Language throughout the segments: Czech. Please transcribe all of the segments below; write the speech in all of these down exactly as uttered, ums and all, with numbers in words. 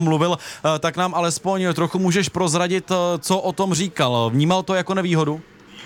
mluvil, tak nám alespoň trochu můžeš prozradit, co o tom říkal. Vnímal to jako nevýhodu?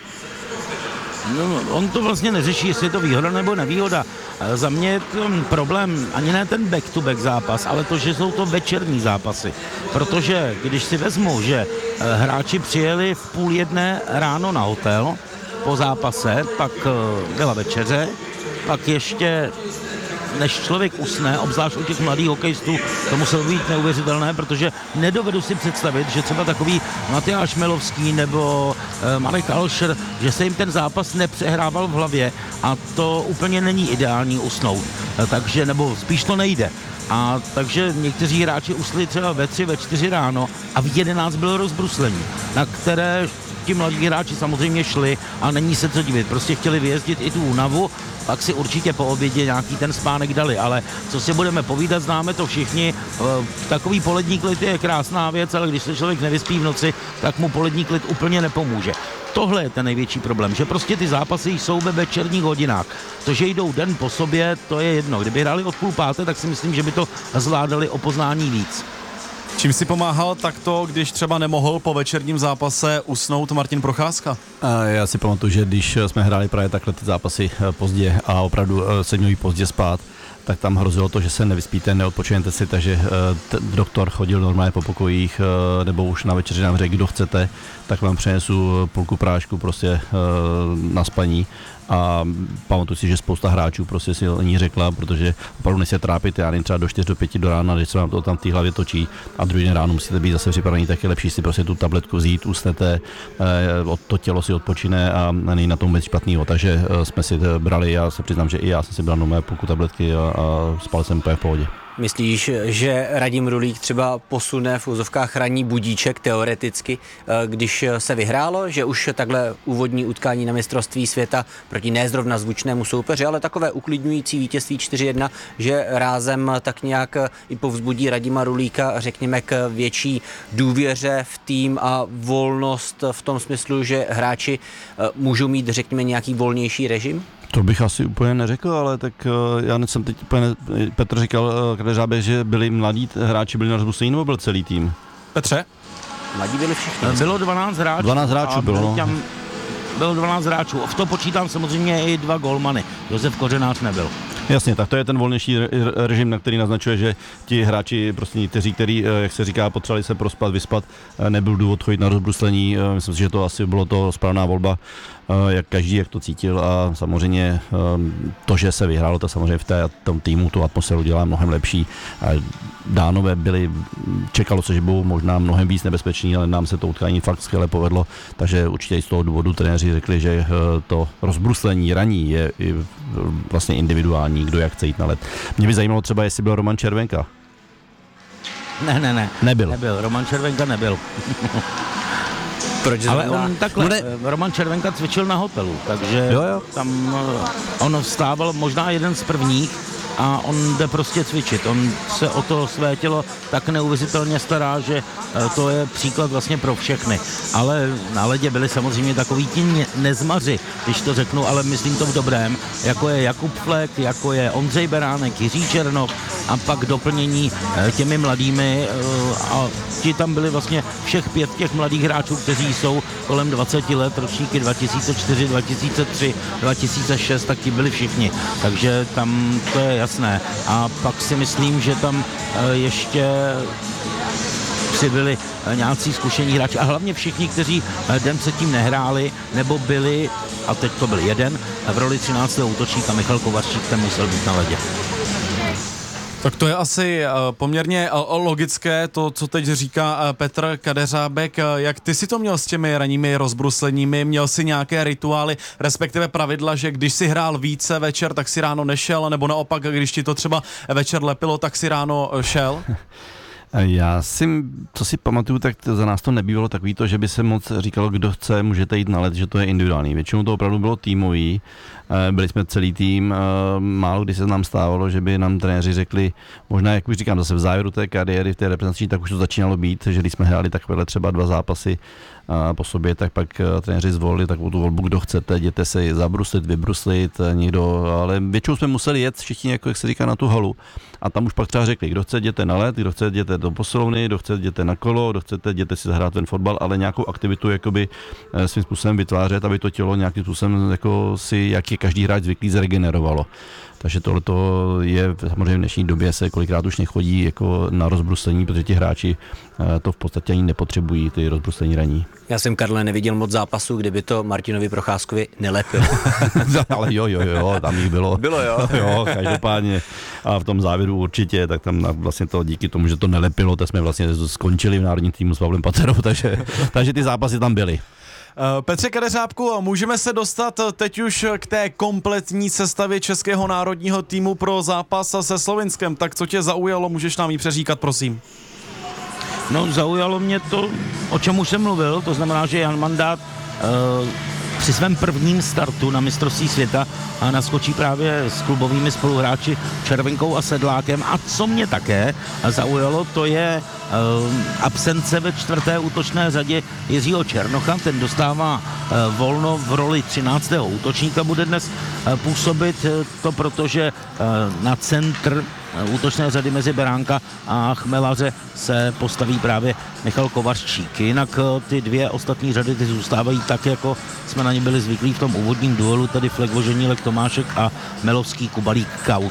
No, on to vlastně neřeší, jestli je to výhoda nebo nevýhoda. Za mě je to problém ani ne ten back-to-back zápas, ale to, že jsou to večerní zápasy. Protože když si vezmu, že hráči přijeli v půl jedné ráno na hotel po zápase, pak byla večeře, pak ještě než člověk usne, obzvlášť u těch mladých hokejistů, to muselo být neuvěřitelné, protože nedovedu si představit, že třeba takový Matyáš Milovský nebo e, Marek Alšer, že se jim ten zápas nepřehrával v hlavě a to úplně není ideální usnout. E, takže, nebo spíš to nejde. A takže někteří hráči usli třeba ve tři, ve čtyři ráno a v jedenáct bylo rozbruslení, na které ti mladí hráči samozřejmě šli a není se co divit. Prostě chtěli vyjezdit i tu únavu, pak si určitě po obědě nějaký ten spánek dali, ale co si budeme povídat, známe to všichni. Takový polední klid je krásná věc, ale když se člověk nevyspí v noci, tak mu polední klid úplně nepomůže. Tohle je ten největší problém, že prostě ty zápasy jsou ve večerních hodinách. To, že jdou den po sobě, to je jedno. Kdyby hráli od půl páté, tak si myslím, že by to zvládali o poznání víc. Čím si pomáhal takto, když třeba nemohl po večerním zápase usnout Martin Procházka? Já si pamatuju, že když jsme hráli právě takhle ty zápasy pozdě a opravdu se měli pozdě spát, tak tam hrozilo to, že se nevyspíte, neodpočujete si, takže t- doktor chodil normálně po pokojích, nebo už na večeři nám řekl, kdo chcete, tak vám přinesu půlku prášku prostě na spaní. A pamatuju si, že spousta hráčů prostě si o ní řekla, protože opravdu než se trápit, já nevím, třeba do čtyři do pěti do rána, když se vám to tam v té hlavě točí a druhý den ráno musíte být zase připravený, tak je lepší si prostě tu tabletku vzít, usnete, to tělo si odpočine a není na tom vůbec špatného. Takže jsme si brali, já se přiznám, že i já jsem si bral nové půlku tabletky a, a spal jsem úplně v pohodě. Myslíš, že Radim Rulík třeba posune v úzovkách ranní budíček teoreticky, když se vyhrálo, že už takhle úvodní utkání na mistrovství světa proti nezrovna zvučnému soupeři, ale takové uklidňující vítězství čtyři jedna, že rázem tak nějak i povzbudí Radima Rulíka, řekněme, k větší důvěře v tým a volnost v tom smyslu, že hráči můžou mít, řekněme, nějaký volnější režim? To bych asi úplně neřekl, ale tak já jsem teď úplně, Petr říkal, Kadeřábek, že byli mladí hráči, byli na rozbuzení, nebo byl celý tým? Petře? Mladí byli všichni. Bylo dvanáct hráčů. dvanáct hráčů bylo, no. Bylo dvanáct hráčů. V to počítám samozřejmě i dva golmany. Josef Kořenář nebyl. Jasně, tak to je ten volnější režim, na který naznačuje, že ti hráči, prostě někteří, kteří, jak se říká, potřebovali se prospat, vyspat, nebyl důvod chodit na rozbruslení. Myslím si, že to asi bylo to správná volba, jak každý, jak to cítil, a samozřejmě to, že se vyhrálo, to samozřejmě v té, tom týmu tu atmosféru dělá mnohem lepší. Dánové byli, čekalo se, že budou možná mnohem víc nebezpeční, ale nám se to utkání fakt skvěle povedlo, takže určitě i z toho důvodu trenéři řekli, že to rozbruslení raní je vlastně individuální, kdo jak chce jít na led. Mě by zajímalo třeba, jestli byl Roman Červenka. Ne, ne, ne. Nebyl. Nebyl, Roman Červenka nebyl. Proč ale znamená? on takhle, ne... Roman Červenka cvičil na hotelu, takže jo, jo. tam on vstával možná jeden z prvních a on jde prostě cvičit. On se o to své tělo tak neuvěřitelně stará, že to je příklad vlastně pro všechny. Ale na ledě byli samozřejmě takový ti nezmaři, když to řeknu, ale myslím to v dobrém, jako je Jakub Flek, jako je Ondřej Beránek, Jiří Černok a pak doplnění těmi mladými, a ti tam byli vlastně všech pět těch mladých hráčů, kteří jsou kolem dvacet let, ročníky dva tisíce čtyři, dva tisíce tři, dva tisíce šest, tak ti byli všichni. Takže tam to je jasné. A pak si myslím, že tam ještě přibyli nějací zkušení hráči a hlavně všichni, kteří den předtím nehráli, nebo byli, a teď to byl jeden, v roli třináctého útočníka Michal Kovařík, ten musel být na ledě. Tak to je asi poměrně logické, to, co teď říká Petr Kadeřábek. Jak ty si to měl s těmi ranními rozbrusleními? Měl si nějaké rituály, respektive pravidla, že když si hrál více večer, tak si ráno nešel, nebo naopak, když ti to třeba večer lepilo, tak si ráno šel? Já si, co si pamatuju, tak za nás to nebývalo takový to, že by se moc říkalo, kdo chce, můžete jít na led, že to je individuální. Většinou to opravdu bylo týmový, byli jsme celý tým, málo kdy se nám stávalo, že by nám trenéři řekli, možná, jak už říkám, zase v závěru té kariéry, v té reprezentační, tak už to začínalo být, že když jsme hráli takovéhle třeba dva zápasy po sobě, tak pak trenéři zvolili takovou tu volbu, kdo chcete, jděte se zabruslit, vybruslit, někdo, ale většinou jsme museli jet všichni, jako jak se říká, na tu halu a tam už pak třeba řekli, kdo chce, jděte na led, kdo chce, jděte do posilovny, kdo chce jděte na kolo, kdo chcete jděte si zahrát ten fotbal, ale nějakou aktivitu jakoby svým způsobem vytvářet, aby to tělo nějakým způsobem jako si, jak je každý hráč zvyklý, zregenerovalo. Takže tohleto je samozřejmě v dnešní době se kolikrát už nechodí jako na rozbruslení, protože ti hráči to v podstatě ani nepotřebují, ty rozbruslení raní. Já jsem, Karle, neviděl moc zápasů, kdyby to Martinovi Procházkovi nelepilo. Ale jo, jo, jo, tam jich bylo. Bylo, jo. Jo, každopádně. A v tom závěru určitě, tak tam vlastně to díky tomu, že to nelepilo, tak jsme vlastně skončili v národním týmu s Pavlem Paterou, takže, takže ty zápasy tam byly. Petře Kadeřábku, můžeme se dostat teď už k té kompletní sestavě českého národního týmu pro zápas se Slovinskem. Tak co tě zaujalo, můžeš nám ji přeříkat, prosím. No, zaujalo mě to, o čem už jsem mluvil, to znamená, že Jan Mandát uh, při svém prvním startu na mistrovství světa a naskočí právě s klubovými spoluhráči Červenkou a Sedlákem. A co mě také zaujalo, to je uh, absence ve čtvrté útočné řadě Jiřího Černocha. Ten dostává uh, volno v roli třináctého útočníka, bude dnes uh, působit to, protože uh, na centr útočné řady mezi Beránka a Chmelaře se postaví právě Michal Kovařčík. Jinak ty dvě ostatní řady ty zůstávají tak, jako jsme na ně byli zvyklí v tom úvodním duelu, tedy Flek Voženílek Tomášek a Melovský Kubalík Kaut.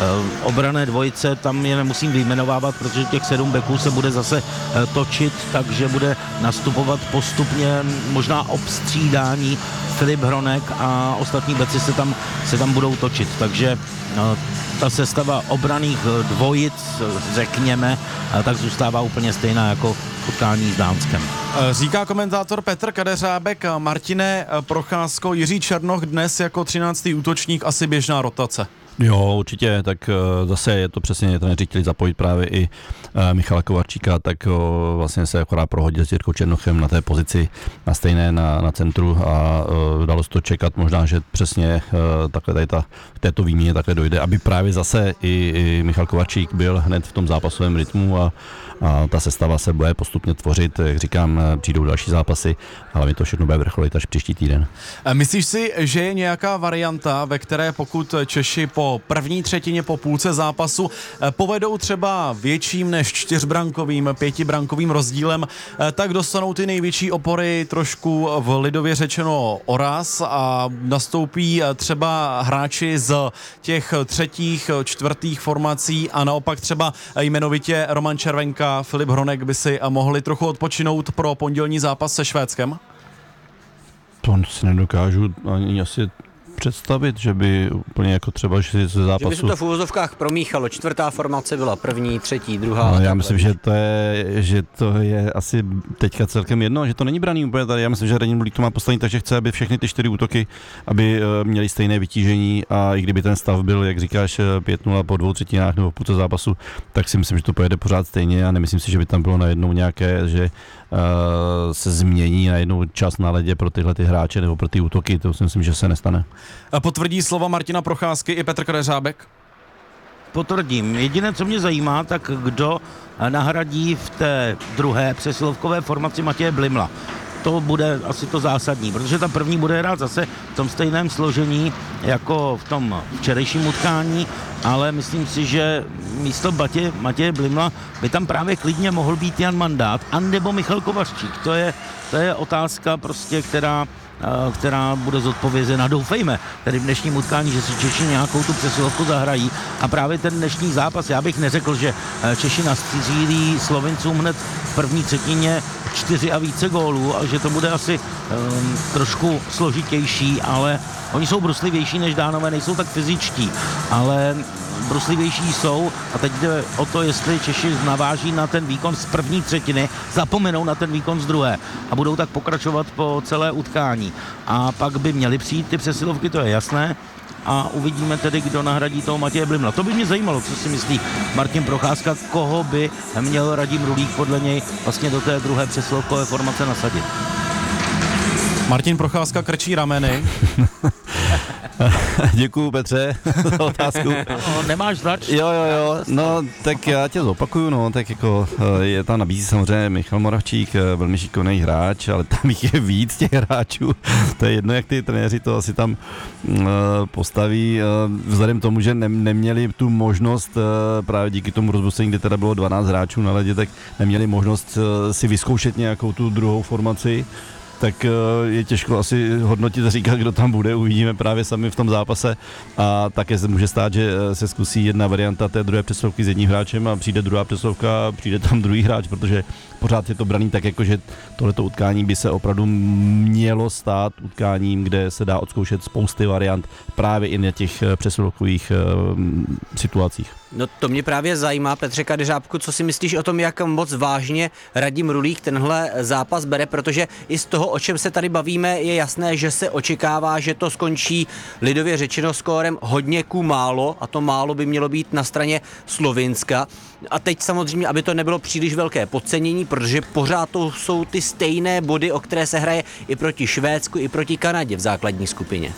Obrané dvojice, tam je nemusím vyjmenovávat, protože těch sedm beků se bude zase točit, takže bude nastupovat postupně, možná obstřídání Filip Hronek a ostatní beci se tam, se tam budou točit, takže ta sestava obraných dvojic, řekněme, tak zůstává úplně stejná jako v utkání s Dánskem. Říká komentátor Petr Kadeřábek. Martine Procházko, Jiří Černoch dnes jako třináctý útočník, asi běžná rotace. Jo, určitě, tak zase je to přesně, trenéři chtěli zapojit právě i Michala Kovarčíka, tak vlastně se akorát prohodil s Jirkou Černochem na té pozici, na stejné na, na centru a dalo se to čekat, možná, že přesně takhle tady ta, v této výměně takhle dojde, aby právě zase i, i Michal Kovarčík byl hned v tom zápasovém rytmu a a ta sestava se bude postupně tvořit, jak říkám, přijdou další zápasy, ale mi to všechno bude vrcholit až příští týden. Myslíš si, že je nějaká varianta, ve které pokud Češi po první třetině, po půlce zápasu povedou třeba větším než čtyřbrankovým, pětibrankovým rozdílem, tak dostanou ty největší opory trošku v lidově řečeno oraz a nastoupí třeba hráči z těch třetích, čtvrtých formací a naopak třeba jmenovitě Roman Červenka, Filip Hronek by si mohli trochu odpočinout pro pondělní zápas se Švédskem? To si nedokážu ani asi představit, že by úplně jako třeba, že ze zápasu... Že by se to v úvozovkách promíchalo. Čtvrtá formace byla první, třetí, druhá. No, já myslím, že to, je, že to je asi teďka celkem jedno, že to není braný úplně tady. Já myslím, že Radim Rulík to má postavený, takže chce, aby všechny ty čtyři útoky, aby měly stejné vytížení a i kdyby ten stav byl, jak říkáš, pět nula po dvou třetinách nebo půlce zápasu, tak si myslím, že to pojede pořád stejně a nemyslím si, že by tam bylo najednou nějaké, že uh, se změní najednou čas na ledě pro tyhle ty hráče nebo pro ty útoky, to si myslím, že se nestane. Potvrdí slova Martina Procházky i Petr Kadeřábek? Potvrdím. Jediné, co mě zajímá, tak kdo nahradí v té druhé přesilovkové formaci Matěje Blimla. To bude asi to zásadní, protože ta první bude hrát zase v tom stejném složení jako v tom včerejším utkání, ale myslím si, že místo Batě, Matěje Blimla by tam právě klidně mohl být Jan Mandát anebo Michal Kovařčík. To je, to je otázka prostě, která která bude zodpovězena. Doufejme, tedy v dnešním utkání, že si Češi nějakou tu přesilovku zahrají a právě ten dnešní zápas, já bych neřekl, že Češi nastřílí Slovincům hned v první třetině čtyři a více gólů a že to bude asi um, trošku složitější, ale oni jsou bruslivější než Dánové, nejsou tak fyzičtí, ale bruslivější jsou a teď jde o to, jestli Češi naváží na ten výkon z první třetiny, zapomenou na ten výkon z druhé a budou tak pokračovat po celé utkání. A pak by měly přijít ty přesilovky, to je jasné, a uvidíme tedy, kdo nahradí toho Matěje Blimla. To by mě zajímalo, co si myslí Martin Procházka, koho by měl Radim Rulík podle něj vlastně do té druhé přesilovkové formace nasadit. Martin Procházka krčí rameny. Děkuju, Petře, za otázku. No, nemáš zač? Jo, jo, jo, no tak já tě zopakuju, no, tak jako je tam nabízí samozřejmě Michal Moravčík, velmi šikovný hráč, ale tam jich je víc těch hráčů, to je jedno, jak ty trenéři to asi tam uh, postaví, uh, vzhledem k tomu, že ne, neměli tu možnost, uh, právě díky tomu rozbusení, kde teda bylo dvanáct hráčů na ledě, tak neměli možnost uh, si vyzkoušet nějakou tu druhou formaci, tak je těžko asi hodnotit a říkat, kdo tam bude, uvidíme právě sami v tom zápase a také se může stát, že se zkusí jedna varianta té druhé přesilovky s jedním hráčem a přijde druhá přesilovka a přijde tam druhý hráč, protože pořád je to braný tak, jako že tohleto utkání by se opravdu mělo stát utkáním, kde se dá odzkoušet spousty variant právě i na těch přesilovkových uh, situacích. No to mě právě zajímá, Petře Kadeřábku, co si myslíš o tom, jak moc vážně Radim Rulík tenhle zápas bere, protože i z toho, o čem se tady bavíme, je jasné, že se očekává, že to skončí lidově řečeno skórem hodně ku málo a to málo by mělo být na straně Slovinska. A teď samozřejmě, aby to nebylo příliš velké podcenění, protože pořád to jsou ty stejné body, o které se hraje i proti Švédsku, i proti Kanadě v základní skupině.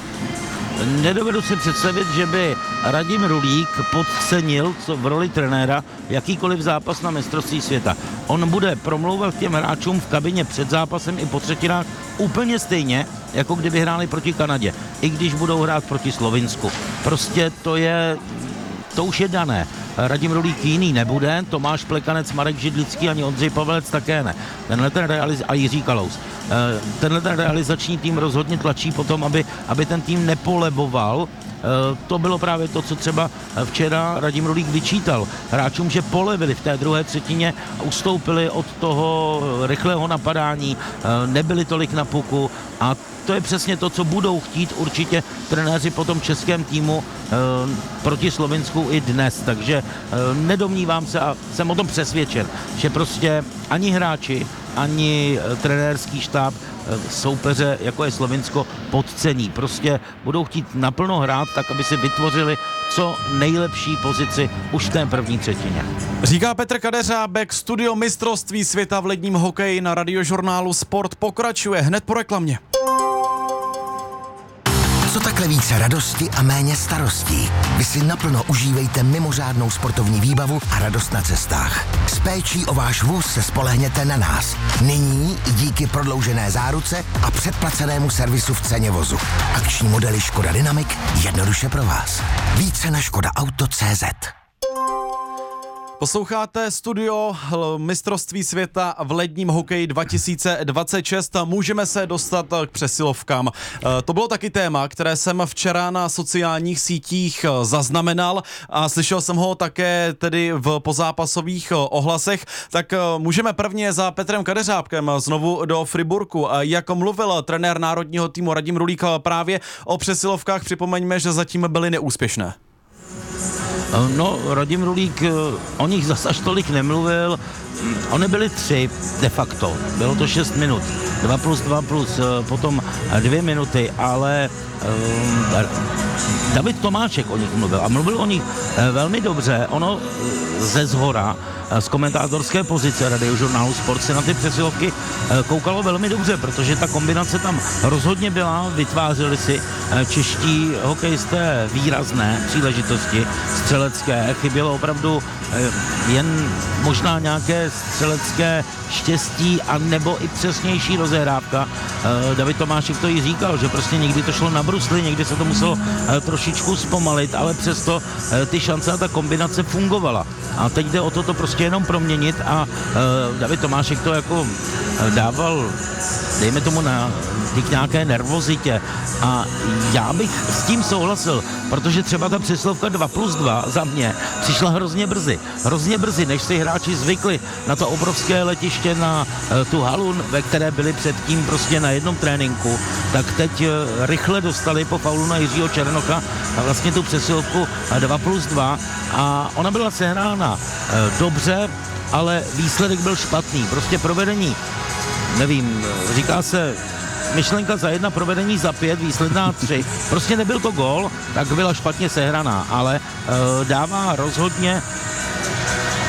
Nedovedu si představit, že by Radim Rulík podcenil co v roli trenéra jakýkoliv zápas na mistrovství světa. On bude promlouvat těm hráčům v kabině před zápasem i po třetinách úplně stejně, jako kdyby hráli proti Kanadě, i když budou hrát proti Slovinsku. Prostě to je, to už je dané. Radim Rulík jiný nebude, Tomáš Plekanec, Marek Židlický ani Ondřej Pavelec také ne. Tenhle ten realiz- a Jiří Kalous. Tenhle ten realizační tým rozhodně tlačí potom, aby, aby ten tým nepoleboval. To bylo právě to, co třeba včera Radim Rulík vyčítal hráčům, že polevili v té druhé třetině a ustoupili od toho rychlého napadání, nebyli tolik na puku a to je přesně to, co budou chtít určitě trenéři po tom českém týmu e, proti Slovinsku i dnes, takže e, nedomnívám se a jsem o tom přesvědčen, že prostě ani hráči, ani e, trenérský štáb e, soupeře, jako je Slovinsko, podcení. Prostě budou chtít naplno hrát tak, aby si vytvořili co nejlepší pozici už v té první třetině. Říká Petr Kadeřábek, studio mistrovství světa v ledním hokeji na radiožurnálu Sport pokračuje hned po reklamě. Co takhle více radosti a méně starostí. Vy si naplno užívejte mimořádnou sportovní výbavu a radost na cestách. S péčí o váš vůz se spolehněte na nás. Nyní díky prodloužené záruce a předplacenému servisu v ceně vozu. Akční modely Škoda Dynamic jednoduše pro vás. Více na škoda auto tečka cé zet. Posloucháte studio mistrovství světa v ledním hokeji dva tisíce dvacet šest. Můžeme se dostat k přesilovkám. To bylo taky téma, které jsem včera na sociálních sítích zaznamenal a slyšel jsem ho také tedy v pozápasových ohlasech. Tak můžeme prvně za Petrem Kadeřábkem znovu do Friburku. Jak mluvil trenér národního týmu Radim Rulík právě o přesilovkách, připomeňme, že zatím byly neúspěšné. No, Radim Rulík o nich zas až tolik nemluvil. Oni byli tři de facto. Bylo to šest minut. Dva plus dva plus potom dvě minuty, ale um, David Tomáček o nich mluvil a mluvil o nich velmi dobře. Ono ze zhora z komentátorské pozice radiožurnálu Sport se na ty přesilovky koukalo velmi dobře, protože ta kombinace tam rozhodně byla, vytvářeli si čeští hokejisté výrazné příležitosti střelecké, chybělo opravdu jen možná nějaké střelecké štěstí a nebo i přesnější rozehrávka. David Tomášek to i říkal, že prostě někdy to šlo na brusli, někdy se to muselo trošičku zpomalit, ale přesto ty šance a ta kombinace fungovala. A teď jde o to to prostě jenom proměnit a David Tomášek to jako dával, dejme tomu, na k nějaké nervozitě a já bych s tím souhlasil, protože třeba ta přesilovka dva plus dva za mě přišla hrozně brzy. Hrozně brzy, než si hráči zvykli na to obrovské letiště, na uh, tu halu, ve které byli předtím prostě na jednom tréninku, tak teď uh, rychle dostali po faulu na Jiřího Černocha a vlastně tu přesilovku dva plus dva a ona byla sehrána uh, dobře, ale výsledek byl špatný. Prostě provedení, nevím, říká se myšlenka za jedna, provedení za pět, výsledná tři. Prostě nebyl to gól, tak byla špatně sehraná, ale uh, dává rozhodně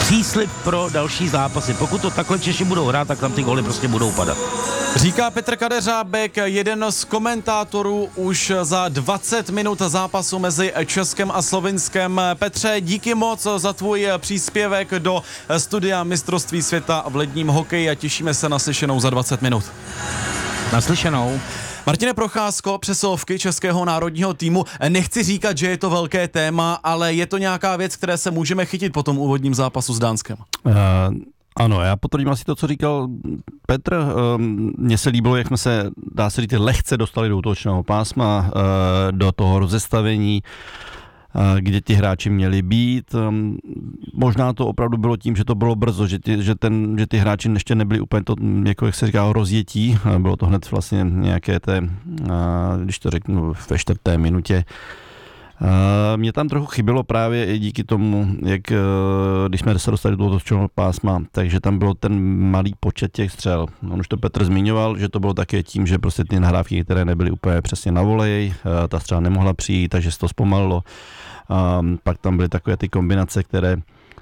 příslib pro další zápasy. Pokud to takhle Češi budou hrát, tak tam ty góly prostě budou padat. Říká Petr Kadeřábek, jeden z komentátorů už za dvacet minut zápasu mezi Českem a Slovinskem. Petře, díky moc za tvůj příspěvek do studia mistrovství světa v ledním hokeji a těšíme se na slyšenou za dvacet minut. Naslyšenou. Martine Procházko, přesilovky českého národního týmu. Nechci říkat, že je to velké téma, ale je to nějaká věc, které se můžeme chytit po tom úvodním zápasu s Dánskem. Uh... Ano, já potvrdím asi to, co říkal Petr. Mně se líbilo, jak jsme se, dá se říct, lehce dostali do útočného pásma, do toho rozestavení, kde ti hráči měli být. Možná to opravdu bylo tím, že to bylo brzo, že, ty, že, ten, že ty hráči ještě nebyli úplně to, jako jak se říká, rozjetí. Bylo to hned vlastně nějaké té, když to řeknu, ve čtvrté minutě. Uh, mě tam trochu chybělo právě i díky tomu, jak uh, když jsme se dostali do toho točného pásma, takže tam bylo ten malý počet těch střel. On už to Petr zmiňoval, že to bylo také tím, že prostě ty nahrávky, které nebyly úplně přesně na volej, uh, ta střela nemohla přijít, takže se to zpomalilo. Um, pak tam byly takové ty kombinace, které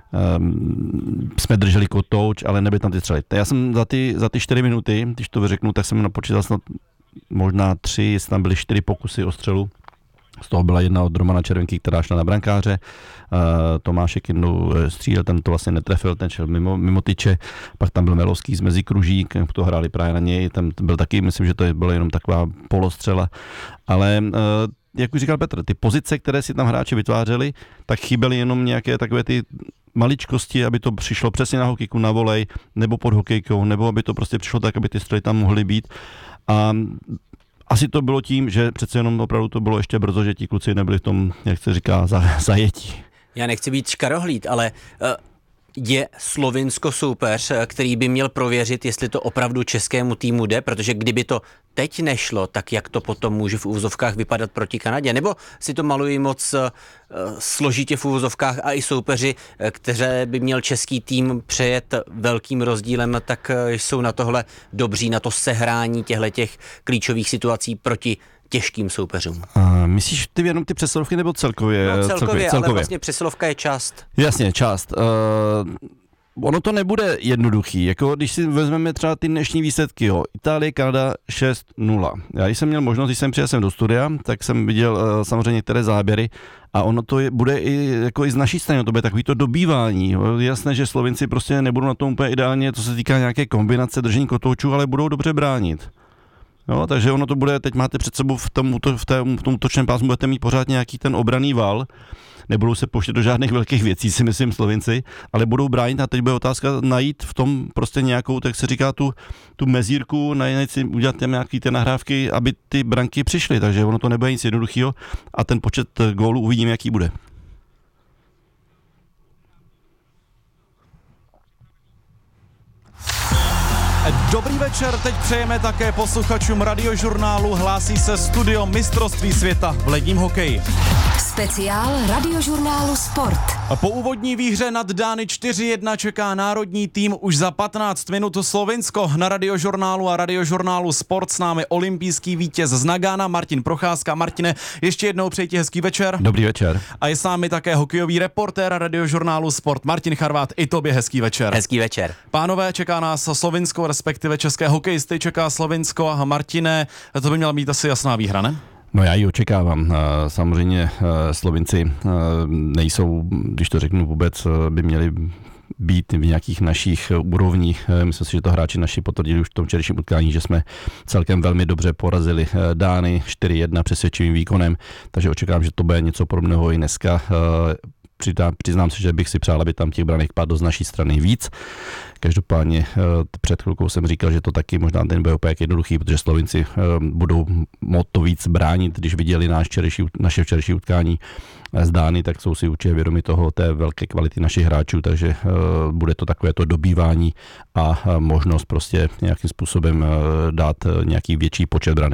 um, jsme drželi kotouč, ale nebyly tam ty střely. Já jsem za ty, za ty čtyři minuty, když to vyřeknu, tak jsem napočítal snad možná tři, jestli tam byly čtyři pokusy o střelu. Z toho byla jedna od Romana Červenky, která šla na brankáře. Uh, Tomášek jednou střílel, ten to vlastně netrefil, ten šel mimo, mimo tyče. Pak tam byl Melovský z mezikruží, to hráli právě na něj. Tam byl taky, myslím, že to byla jenom taková polostřela. Ale uh, jak už říkal Petr, ty pozice, které si tam hráči vytvářeli, tak chyběly jenom nějaké takové ty maličkosti, aby to přišlo přesně na hokejku, na volej, nebo pod hokejkou, nebo aby to prostě přišlo tak, aby ty střely tam mohly být. A asi to bylo tím, že přece jenom opravdu to bylo ještě brzo, že ti kluci nebyli v tom, jak se říká, zajetí. Já nechci být škarohlíd, ale uh, je Slovinsko soupeř, který by měl prověřit, jestli to opravdu českému týmu jde, protože kdyby to teď nešlo, tak jak to potom může v úvozovkách vypadat proti Kanadě? Nebo si to malují moc uh, složitě v úvozovkách a i soupeři, které by měl český tým přejet velkým rozdílem, tak uh, jsou na tohle dobří, na to sehrání těchto klíčových situací proti těžkým soupeřům. A myslíš ty jenom ty přesilovky nebo celkově? No, celkově, celkově, celkově, ale vlastně přesilovka je část. Jasně, část. Uh, ono to nebude jednoduchý, jako když si vezmeme třeba ty dnešní výsledky, jo. Itálie, Kanada šest nula. Já když jsem měl možnost, když jsem přijel sem do studia, tak jsem viděl uh, samozřejmě některé záběry a ono to je, bude i, jako i z naší strany, to bude takový to dobývání. Jo. Je jasné, že Slovinci prostě nebudou na tom úplně ideálně, co se týká nějaké kombinace držení kotoučů, ale budou dobře bránit. Jo, takže ono to bude, teď máte před sebou v tom, v tom, v tom útočném pásmu, budete mít pořád nějaký ten obranný val, nebudou se pouštět do žádných velkých věcí, si myslím Slovinci, ale budou bránit a teď bude otázka najít v tom prostě nějakou, tak se říká, tu, tu mezírku, najít si, udělat tam nějaký ty nahrávky, aby ty branky přišly, takže ono to nebude nic jednoduchého a ten počet gólů uvidíme, jaký bude. Dobrý večer, teď přejeme také posluchačům Radiožurnálu, hlásí se studio mistrovství světa v ledním hokeji. Speciál Radiožurnálu Sport. Po úvodní výhře nad Dány čtyři jedna čeká národní tým už za patnáct minut Slovinsko. Na Radiožurnálu a Radiožurnálu Sport s námi olympijský vítěz z Nagana Martin Procházka. Martine, ještě jednou přeji ti hezký večer. Dobrý večer. A je s námi také hokejový reportér Radiožurnálu Sport Martin Charvát. I tobě hezký večer. Hezký večer. Pánové, čeká nás Slovinsko, respektive české hokejisty čeká Slovinsko. A Martine, to by měla být asi jasná výhra, ne? No já ji očekávám. Samozřejmě Slovinci nejsou, když to řeknu vůbec, by měli být v nějakých našich úrovních. Myslím si, že to hráči naši potvrdili už v tom včerejším utkání, že jsme celkem velmi dobře porazili Dány čtyři jedna přesvědčivým výkonem, takže očekávám, že to bude něco podobného i dneska. Přiznám se, že bych si přál, aby tam těch branek padlo z naší strany víc. Každopádně před chvilkou jsem říkal, že to taky možná ten bude úplně jednoduchý, protože Slovinci budou moct to víc bránit, když viděli náš včerejší, naše včerejší utkání z Dány, tak jsou si určitě vědomi toho té velké kvality našich hráčů, takže bude to takové to dobývání a možnost prostě nějakým způsobem dát nějaký větší počet branek.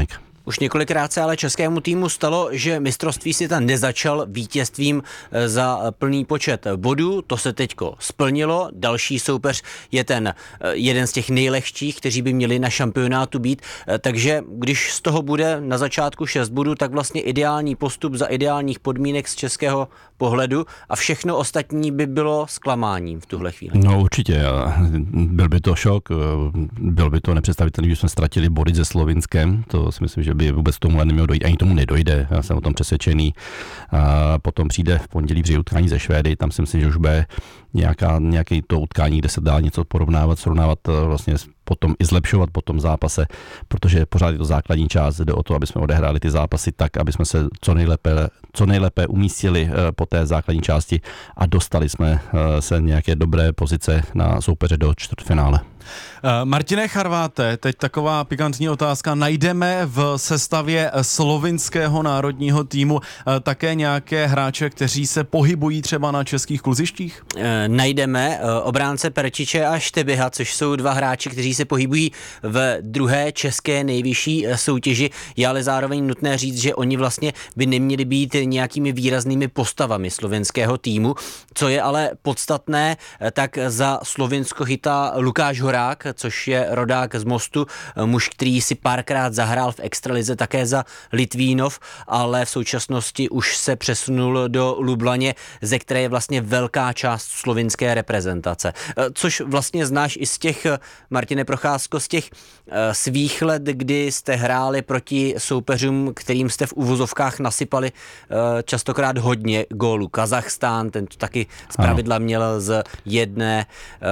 Už několikrát se ale českému týmu stalo, že mistrovství světa nezačal vítězstvím za plný počet bodů. To se teďko splnilo. Další soupeř je ten jeden z těch nejlehčích, kteří by měli na šampionátu být. Takže když z toho bude na začátku šest bodů, tak vlastně ideální postup za ideálních podmínek z českého pohledu a všechno ostatní by bylo zklamáním v tuhle chvíli. No určitě. Byl by to šok. Byl by to nepředstavitelný, že jsme ztratili body se Slovinskem. To si myslím, že by vůbec tomu nemělo dojít. Ani tomu nedojde. Já jsem o tom přesvědčený. A potom přijde v pondělí při utkání ze Švédy. Tam si myslím, že už bude nějaká, nějaké to utkání, kde se dá něco porovnávat, srovnávat, vlastně potom i zlepšovat po tom zápase, protože pořád je to základní část, jde o to, aby jsme odehráli ty zápasy tak, aby jsme se co nejlépe, co nejlépe umístili po té základní části a dostali jsme se nějaké dobré pozice na soupeře do čtvrtfinále. Martine Charváte, teď taková pikantní otázka. Najdeme v sestavě slovinského národního týmu také nějaké hráče, kteří se pohybují třeba na českých kluzištích? E, najdeme obránce Perčiče a Štebiha, což jsou dva hráči, kteří se pohybují v druhé české nejvyšší soutěži. Je ale zároveň nutné říct, že oni vlastně by neměli být nějakými výraznými postavami slovenského týmu. Co je ale podstatné, tak za Slovinsko chytá Lukáš Horák, což je rodák z Mostu, muž, který si párkrát zahrál v extralize také za Litvínov, ale v současnosti už se přesunul do Lublaně, ze které je vlastně velká část slovinské reprezentace. Což vlastně znáš i z těch, Martine Procházko, z těch svých let, kdy jste hráli proti soupeřům, kterým jste v uvozovkách nasypali častokrát hodně gólů. Kazachstán, ten to taky zpravidla měl z jedné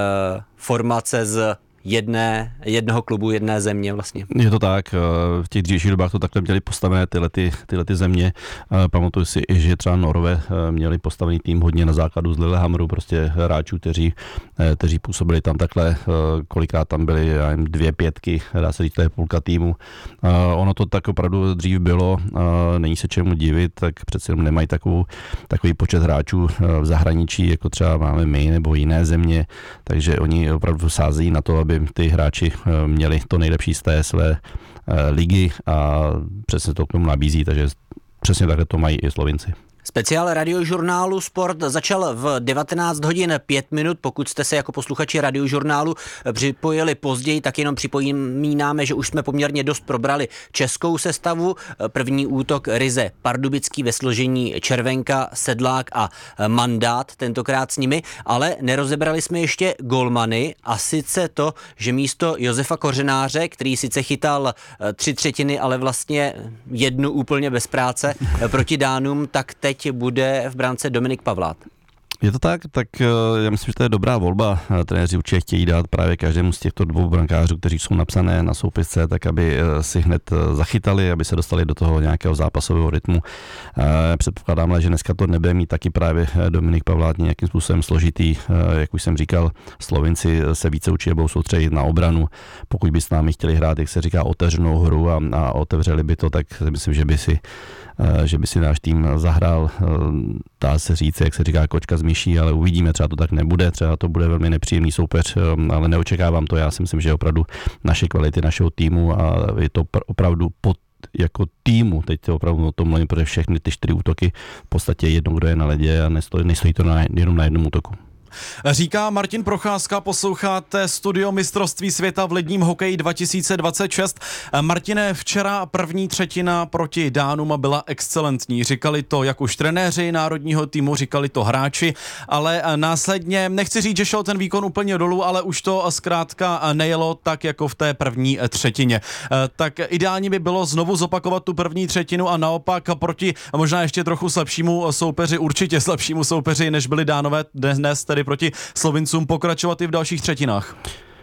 formace, z jedné, jednoho klubu, jedné země vlastně. Je to tak, v těch dřívějších dobách to takhle měli postavené tyhle, ty, tyhle ty země. Pamatuju si i, že třeba Norové měli postavený tým hodně na základu z Lillehammeru, prostě hráčů, kteří, kteří působili tam takhle, kolikrát tam byly já nevím, dvě pětky, dá se říct, to je půlka týmu. Ono to tak opravdu dřív bylo, není se čemu divit, tak přece jenom nemají takovou, takový počet hráčů v zahraničí, jako třeba máme my nebo jiné země, takže oni opravdu sázejí na to, aby ty hráči měli to nejlepší z té své ligy a přesně to k tomu nabízí, takže přesně takhle to mají i Slovinci. Speciál radiožurnálu Sport začal v devatenáct hodin pět minut. Pokud jste se jako posluchači radiožurnálu připojili později, tak jenom připomínáme, že už jsme poměrně dost probrali českou sestavu. První útok ryze Pardubický ve složení Červenka, Sedlák a Mandát, tentokrát s nimi, ale nerozebrali jsme ještě golmany a sice to, že místo Josefa Kořenáře, který sice chytal tři třetiny, ale vlastně jednu úplně bez práce proti Dánům, tak teď bude v brance Dominik Pavlát. Je to tak, tak já myslím, že to je dobrá volba. Trenéři určitě chtějí dát právě každému z těchto dvou brankářů, kteří jsou napsané na soupisce, tak aby si hned zachytali, aby se dostali do toho nějakého zápasového rytmu. Předpokládám, že dneska to nebude mít taky právě Dominik Pavlát nějakým způsobem složitý. Jak už jsem říkal, Slovinci se více určitě budou soustředit na obranu. Pokud by s námi chtěli hrát, jak se říká, otevřenou hru a, a otevřeli by to, tak myslím, že by si že by si náš tým zahrál, dá se říct, jak se říká, kočka z myší, ale uvidíme, třeba to tak nebude, třeba to bude velmi nepříjemný soupeř, ale neočekávám to, já si myslím, že opravdu naše kvality našeho týmu a je to opravdu pod jako týmu, teď to opravdu o tom mluvím, protože všechny ty čtyři útoky v podstatě jedno, kdo je na ledě a nestojí, nestojí to na, jenom na jednom útoku. Říká Martin Procházka, posloucháte Studio mistrovství světa v ledním hokeji dva tisíce dvacet šest. Martine, včera první třetina proti Dánům byla excelentní. Říkali to jak už trenéři národního týmu, říkali to hráči, ale následně, nechci říct, že šel ten výkon úplně dolů, ale už to zkrátka nejelo tak jako v té první třetině. Tak ideálně by bylo znovu zopakovat tu první třetinu a naopak proti možná ještě trochu slabšímu soupeři, určitě slabšímu soupeři, než byli Dánové dnes, tedy proti Slovincům, pokračovat i v dalších třetinách?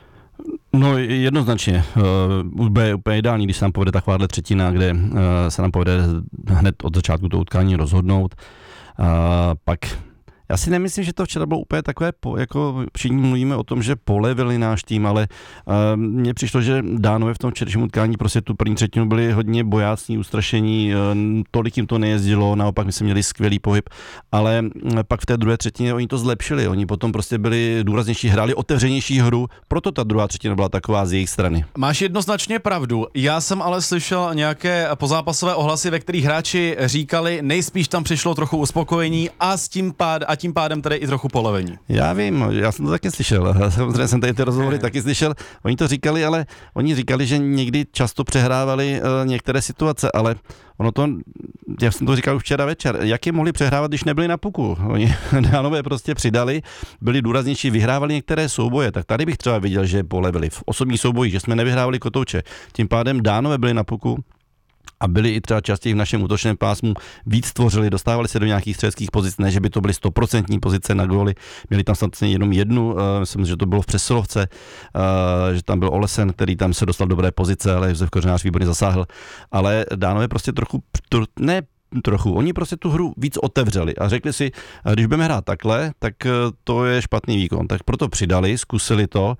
No jednoznačně. Bude úplně ideální, když se nám povede takováhle třetina, kde se nám povede hned od začátku to utkání rozhodnout. Pak Já si nemyslím, že to včera bylo úplně takové, po, jako všichni mluvíme o tom, že polevili náš tým, ale uh, mně přišlo, že Dánové v tom včerejším utkání prostě tu první třetinu byli hodně bojácní, ustrašení, uh, tolik jim to nejezdilo, naopak my jsme měli skvělý pohyb, ale uh, pak v té druhé třetině oni to zlepšili, oni potom prostě byli důraznější, hráli otevřenější hru, proto ta druhá třetina byla taková z jejich strany. Máš jednoznačně pravdu, já jsem ale slyšel nějaké pozápasové ohlasy, ve kterých hráči říkali, nejspíš tam přišlo trochu uspokojení a s tím pád, a tím pádem tedy i trochu polevení. Já vím, já jsem to taky slyšel, samozřejmě jsem tady ty rozhovory taky slyšel, oni to říkali, ale oni říkali, že někdy často přehrávali uh, některé situace, ale ono to, já jsem to říkal už včera večer, jak je mohli přehrávat, když nebyli na puku? Oni Dánové prostě přidali, byli důraznější, vyhrávali některé souboje, tak tady bych třeba viděl, že polevili v osobních soubojích, že jsme nevyhrávali kotouče, tím pádem Dánové byli na puku a byli i třeba častěji v našem útočném pásmu, víc tvořili, dostávali se do nějakých střeleckých pozic, ne, že by to byly stoprocentní pozice na góly, měli tam snad jenom jednu, uh, myslím, že to bylo v přesilovce, uh, že tam byl Olesen, který tam se dostal do dobré pozice, ale Josef Kořenář výborně zasáhl, ale Dánové prostě trochu, to, ne trochu, oni prostě tu hru víc otevřeli a řekli si, když budeme hrát takhle, tak to je špatný výkon, tak proto přidali, zkusili to.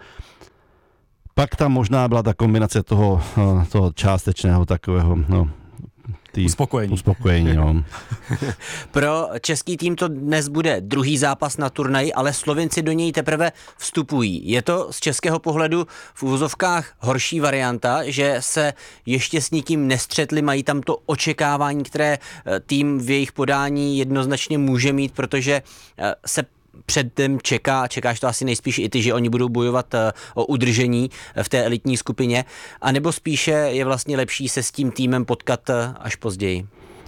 Pak tam možná byla ta kombinace toho, toho částečného takového, no, tý, uspokojení. uspokojení no. Pro český tým to dnes bude druhý zápas na turnaji, ale Slovinci do něj teprve vstupují. Je to z českého pohledu v uvozovkách horší varianta, že se ještě s nikým nestřetli, mají tam to očekávání, které tým v jejich podání jednoznačně může mít, protože se předtem čeká, čekáš to asi nejspíš i ty, že oni budou bojovat o udržení v té elitní skupině, anebo spíše je vlastně lepší se s tím týmem potkat až později?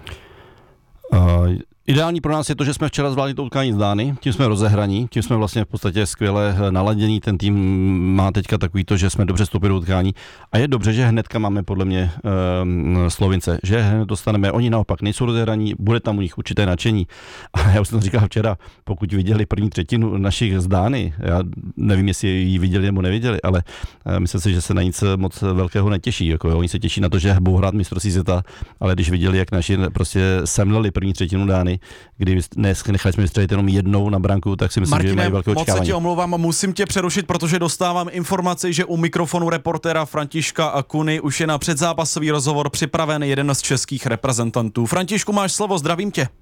Uh, ideální pro nás je to, že jsme včera zvládli to utkání s Dány, tím jsme rozehraní, tím jsme vlastně v podstatě skvěle naladění, ten tým má teďka takový to, že jsme dobře vstoupili do utkání a je dobře, že hnedka máme podle mě uh, Slovince, že hned dostaneme, oni naopak nejsou rozehraní, bude tam u nich určité nadšení a já už jsem to říkal včera, pokud viděli první třetinu našich z Dány, já nevím, jestli ji viděli nebo neviděli, ale uh, myslím si, že se na nic moc velkého netěší, jako jo, oni se těší na to, že budou hrát mistrovství světa, ale když viděli, jak naši prostě semleli první třetinu Dány, kdy nechali jsme vystřelit jenom jednou na branku, tak si myslím, Martine, že mají velké očekávání. moc se ti omlouvám, musím tě přerušit, protože dostávám informaci, že u mikrofonu reportéra Františka Kuny už je na předzápasový rozhovor připraven jeden z českých reprezentantů. Františku, máš slovo, zdravím tě.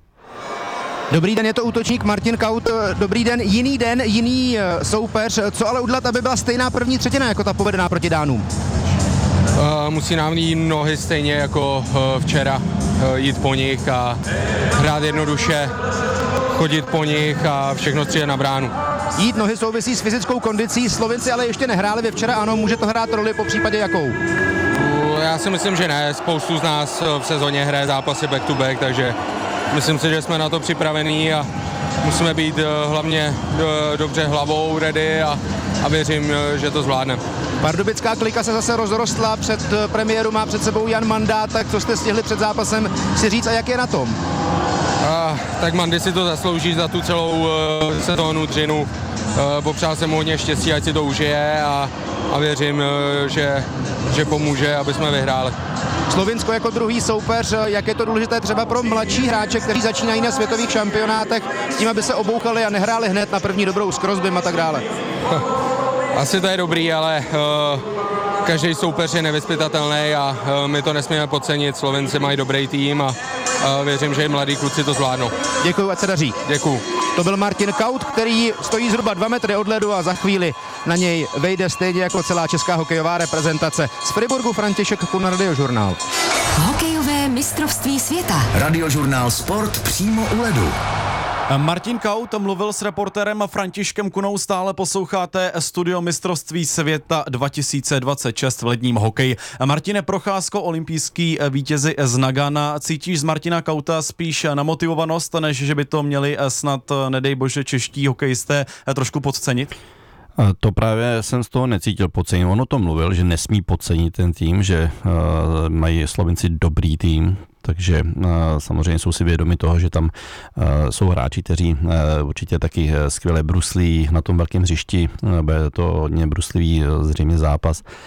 Dobrý den, je to útočník Martin Kaut. Dobrý den, jiný den, jiný soupeř. Co ale udělat, aby byla stejná první třetina jako ta povedená proti Dánům? Uh, musí nám jít nohy stejně jako uh, včera, uh, jít po nich a hrát jednoduše, chodit po nich a všechno střílet na bránu. Jít nohy souvisí s fyzickou kondicí, Slovinci ale ještě nehráli, vy včera ano, může to hrát roli, po případě jakou? Uh, já si myslím, že ne, spoustu z nás v sezóně hraje zápasy back to back, takže myslím si, že jsme na to připravení a musíme být uh, hlavně uh, dobře hlavou ready a, a věřím, uh, že to zvládneme. Pardubická klika se zase rozrostla, před premiéru má před sebou Jan Manda, tak co jste stihli před zápasem si říct a jak je na tom? A, tak Mandy si to zaslouží za tu celou uh, sezónu dřinu. Uh, popřál jsem mu hodně štěstí, ať si to užije a, a věřím, uh, že, že pomůže, aby jsme vyhráli. Slovinsko jako druhý soupeř, jak je to důležité třeba pro mladší hráče, kteří začínají na světových šampionátech, s tím, aby se obouchali a nehráli hned na první dobrou s Crosbym a tak dále? Asi to je dobrý, ale uh, každý soupeř je nevyzpytatelný a uh, my to nesmíme podcenit. Slovenci mají dobrý tým a uh, věřím, že i mladí kluci to zvládnou. Děkuji, ať se daří. Děkuji. To byl Martin Kaut, který stojí zhruba dva metry od ledu a za chvíli na něj vejde stejně jako celá česká hokejová reprezentace. Z Friburgu František Kuna, Radiožurnál. Hokejové mistrovství světa. Radiožurnál Sport přímo u ledu. Martin Kaut mluvil s reportérem Františkem Kunou, stále posloucháte Studio mistrovství světa dva tisíce dvacet šest v ledním hokeji. Martine, Procházko, olympijský vítězi z Nagana, cítíš z Martina Kauta spíš namotivovanost, než že by to měli snad, nedej bože, čeští hokejisté trošku podcenit? To právě jsem z toho necítil podcenit. On o tom mluvil, že nesmí podcenit ten tým, že uh, mají Slovenci dobrý tým, takže uh, samozřejmě jsou si vědomi toho, že tam uh, jsou hráči, kteří uh, určitě taky uh, skvěle bruslí na tom velkém hřišti, uh, bude to hodně bruslivý uh, zřejmě zápas.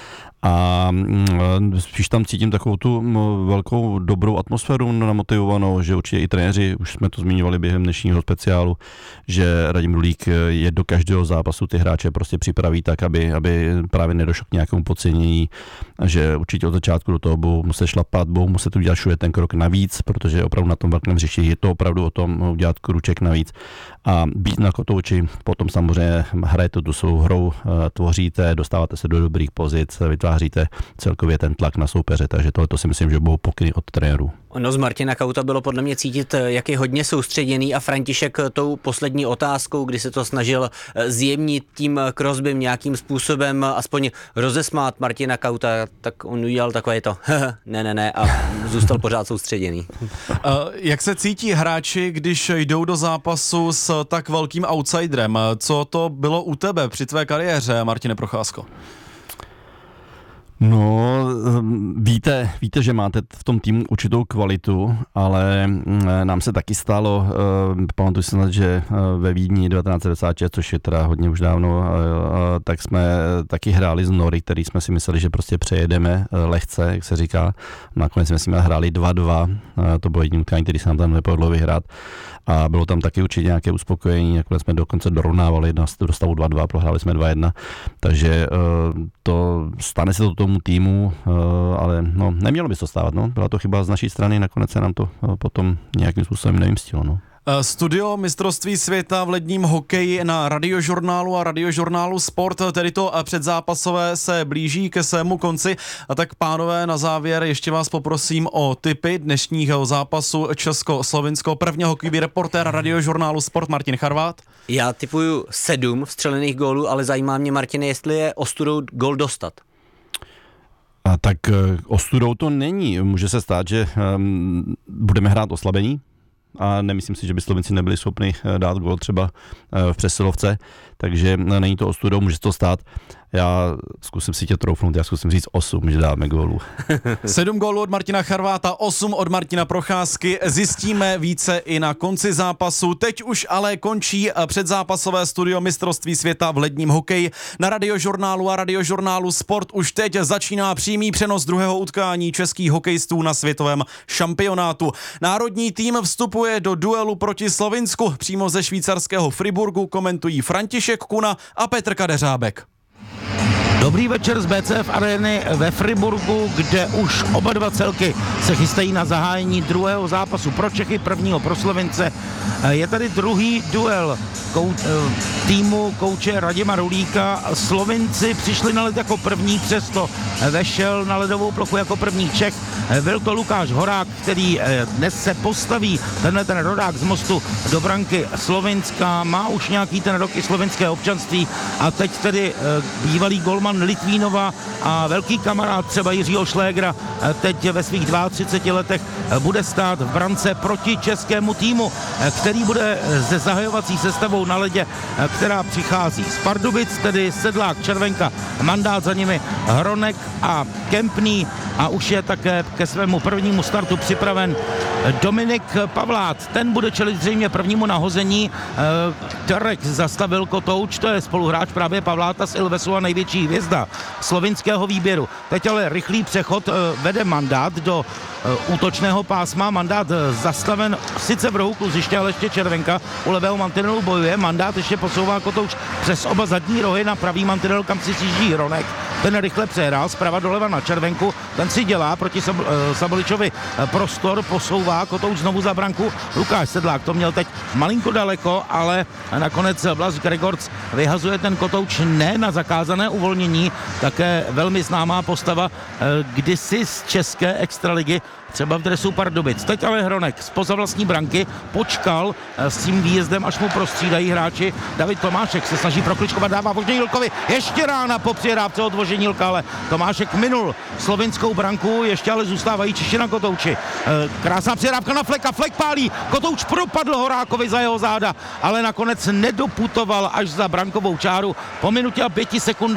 A spíš tam cítím takovou tu velkou dobrou atmosféru namotivovanou, že určitě i trenéři, už jsme to zmiňovali během dnešního speciálu, že Radim Rulík je do každého zápasu ty hráče prostě připraví tak, aby, aby právě nedošlo k nějakému podcenění, že určitě od začátku do toho budou muset šlapat, budou muset udělat všude ten krok navíc, protože opravdu na tom velkém hřišti je to opravdu o tom udělat kruček navíc a být na kotouči, potom samozřejmě hrajete tu svou hrou, tvoříte, dostáváte se do dobrých pozic, vytváříte celkově ten tlak na soupeře, takže tohle to si myslím, že budou pokyny od trenérů. Ono z Martina Kauta bylo podle mě cítit, jak je hodně soustředěný a František tou poslední otázkou, kdy se to snažil zjemnit tím Crosbym nějakým způsobem, aspoň rozesmát Martina Kauta, tak on udělal takové to ne, ne, ne a zůstal pořád soustředěný. Jak se cítí hráči, když jdou do zápasu s tak velkým outsiderem? Co to bylo u tebe při tvé kariéře, Martine Procházko? No, víte, víte, že máte v tom týmu určitou kvalitu, ale nám se taky stalo, pamatuju si, že ve Vídni devatenáct set devadesát šest, což je teda hodně už dávno, tak jsme taky hráli z Nory, který jsme si mysleli, že prostě přejedeme lehce, jak se říká. Nakonec jsme s nimi hráli dva dva, to bylo jediný utkání, který se nám tam nepovedlo vyhrát. A bylo tam taky určitě nějaké uspokojení, nakonec jsme dokonce dorovnávali do stavu dva dva, prohráli jsme dva jedna, takže to stane se to tomu týmu, ale no, nemělo by se to stávat, no. Byla to chyba z naší strany, nakonec se nám to potom nějakým způsobem nevymstilo, no. Studio mistrovství světa v ledním hokeji na Radiožurnálu a Radiožurnálu Sport, tedy to předzápasové se blíží ke svému konci. A tak pánové, na závěr ještě vás poprosím o tipy dnešního zápasu Česko-Slovinsko. První hokejový reportér Radiožurnálu Sport Martin Charvát. Já tipuju sedm vstřelených gólů, ale zajímá mě, Martine, jestli je ostudou gól dostat. A tak ostudou to není. Může se stát, že um, budeme hrát oslabení. A nemyslím si, že by Slovenci nebyli schopni dát gól třeba v přesilovce, takže není to ostudou, může to stát. Já zkusím si tě troufnout, já zkusím říct osm, že dáme gólů. Sedm gólů od Martina Charváta, osm od Martina Procházky. Zjistíme více i na konci zápasu. Teď už ale končí předzápasové studio mistrovství světa v ledním hokeji. Na Radiožurnálu a Radiožurnálu Sport už teď začíná přímý přenos druhého utkání českých hokejistů na světovém šampionátu. Národní tým vstupuje do duelu proti Slovinsku. Přímo ze švýcarského Friburgu komentují František Kuna a Petr Kadeřábek. Dobrý večer z bé cé ef arény ve Friburgu, kde už oba dva celky se chystají na zahájení druhého zápasu pro Čechy, prvního pro Slovince. Je tady druhý duel kou, týmu kouče Radima Rulíka. Slovinci přišli na led jako první, přesto vešel na ledovou plochu jako první Čech. Byl to Lukáš Horák, který dnes se postaví, tenhle ten rodák z Mostu, do branky Slovinska. Má už nějaký ten rok i slovinské občanství a teď tedy bývalý golman Litvínova a velký kamarád třeba Jiřího Šlégra teď ve svých třiceti dvou letech bude stát v brance proti českému týmu, který bude se zahajovací sestavou na ledě, která přichází z Pardubic, tedy Sedlák, Červenka, Mandát, za nimi Hronek a Kempný a už je také ke svému prvnímu startu připraven Dominik Pavlát. Ten bude čelit zřejmě prvnímu nahození. Terek zastavil Kotouč, to je spoluhráč právě Pavláta z Ilvesu a největší hvězda slovinského výběru. Teď ale rychlý přechod vede Mandát do útočného pásma. Mandát zastaven sice v rohu kluziště, ale ještě Červenka u levého mantinelu bojuje. Mandát ještě posouvá Kotouč přes oba zadní rohy na pravý mantinel, kam si sjíždí Hronek. Ten rychle přehrál zprava doleva na Červenku. Ten si dělá proti Sab- Saboličovi prostor, posouvá Kotouč znovu za branku. Lukáš Sedlák to měl teď malinko daleko, ale nakonec Blas Gregorc vyhazuje ten Kotouč ne na zakázané uvolnění. Také velmi známá postava kdysi z české extraligy, třeba v dresu Pardubic. Teď ale Hronek spoza vlastní branky počkal s tím výjezdem, až mu prostřídají hráči. David Tomášek se snaží prokličkovat, dává Vožděnílkovi. Ještě rána po přihrávce od Vožděnílka, ale Tomášek minul slovinskou branku, ještě ale zůstávají Češi na Kotouči. Krásná přihrávka na Fleka, Flek pálí, Kotouč propadl Horákovi za jeho záda, ale nakonec nedoputoval až za brankovou čáru. Po minutě a pěti sekundách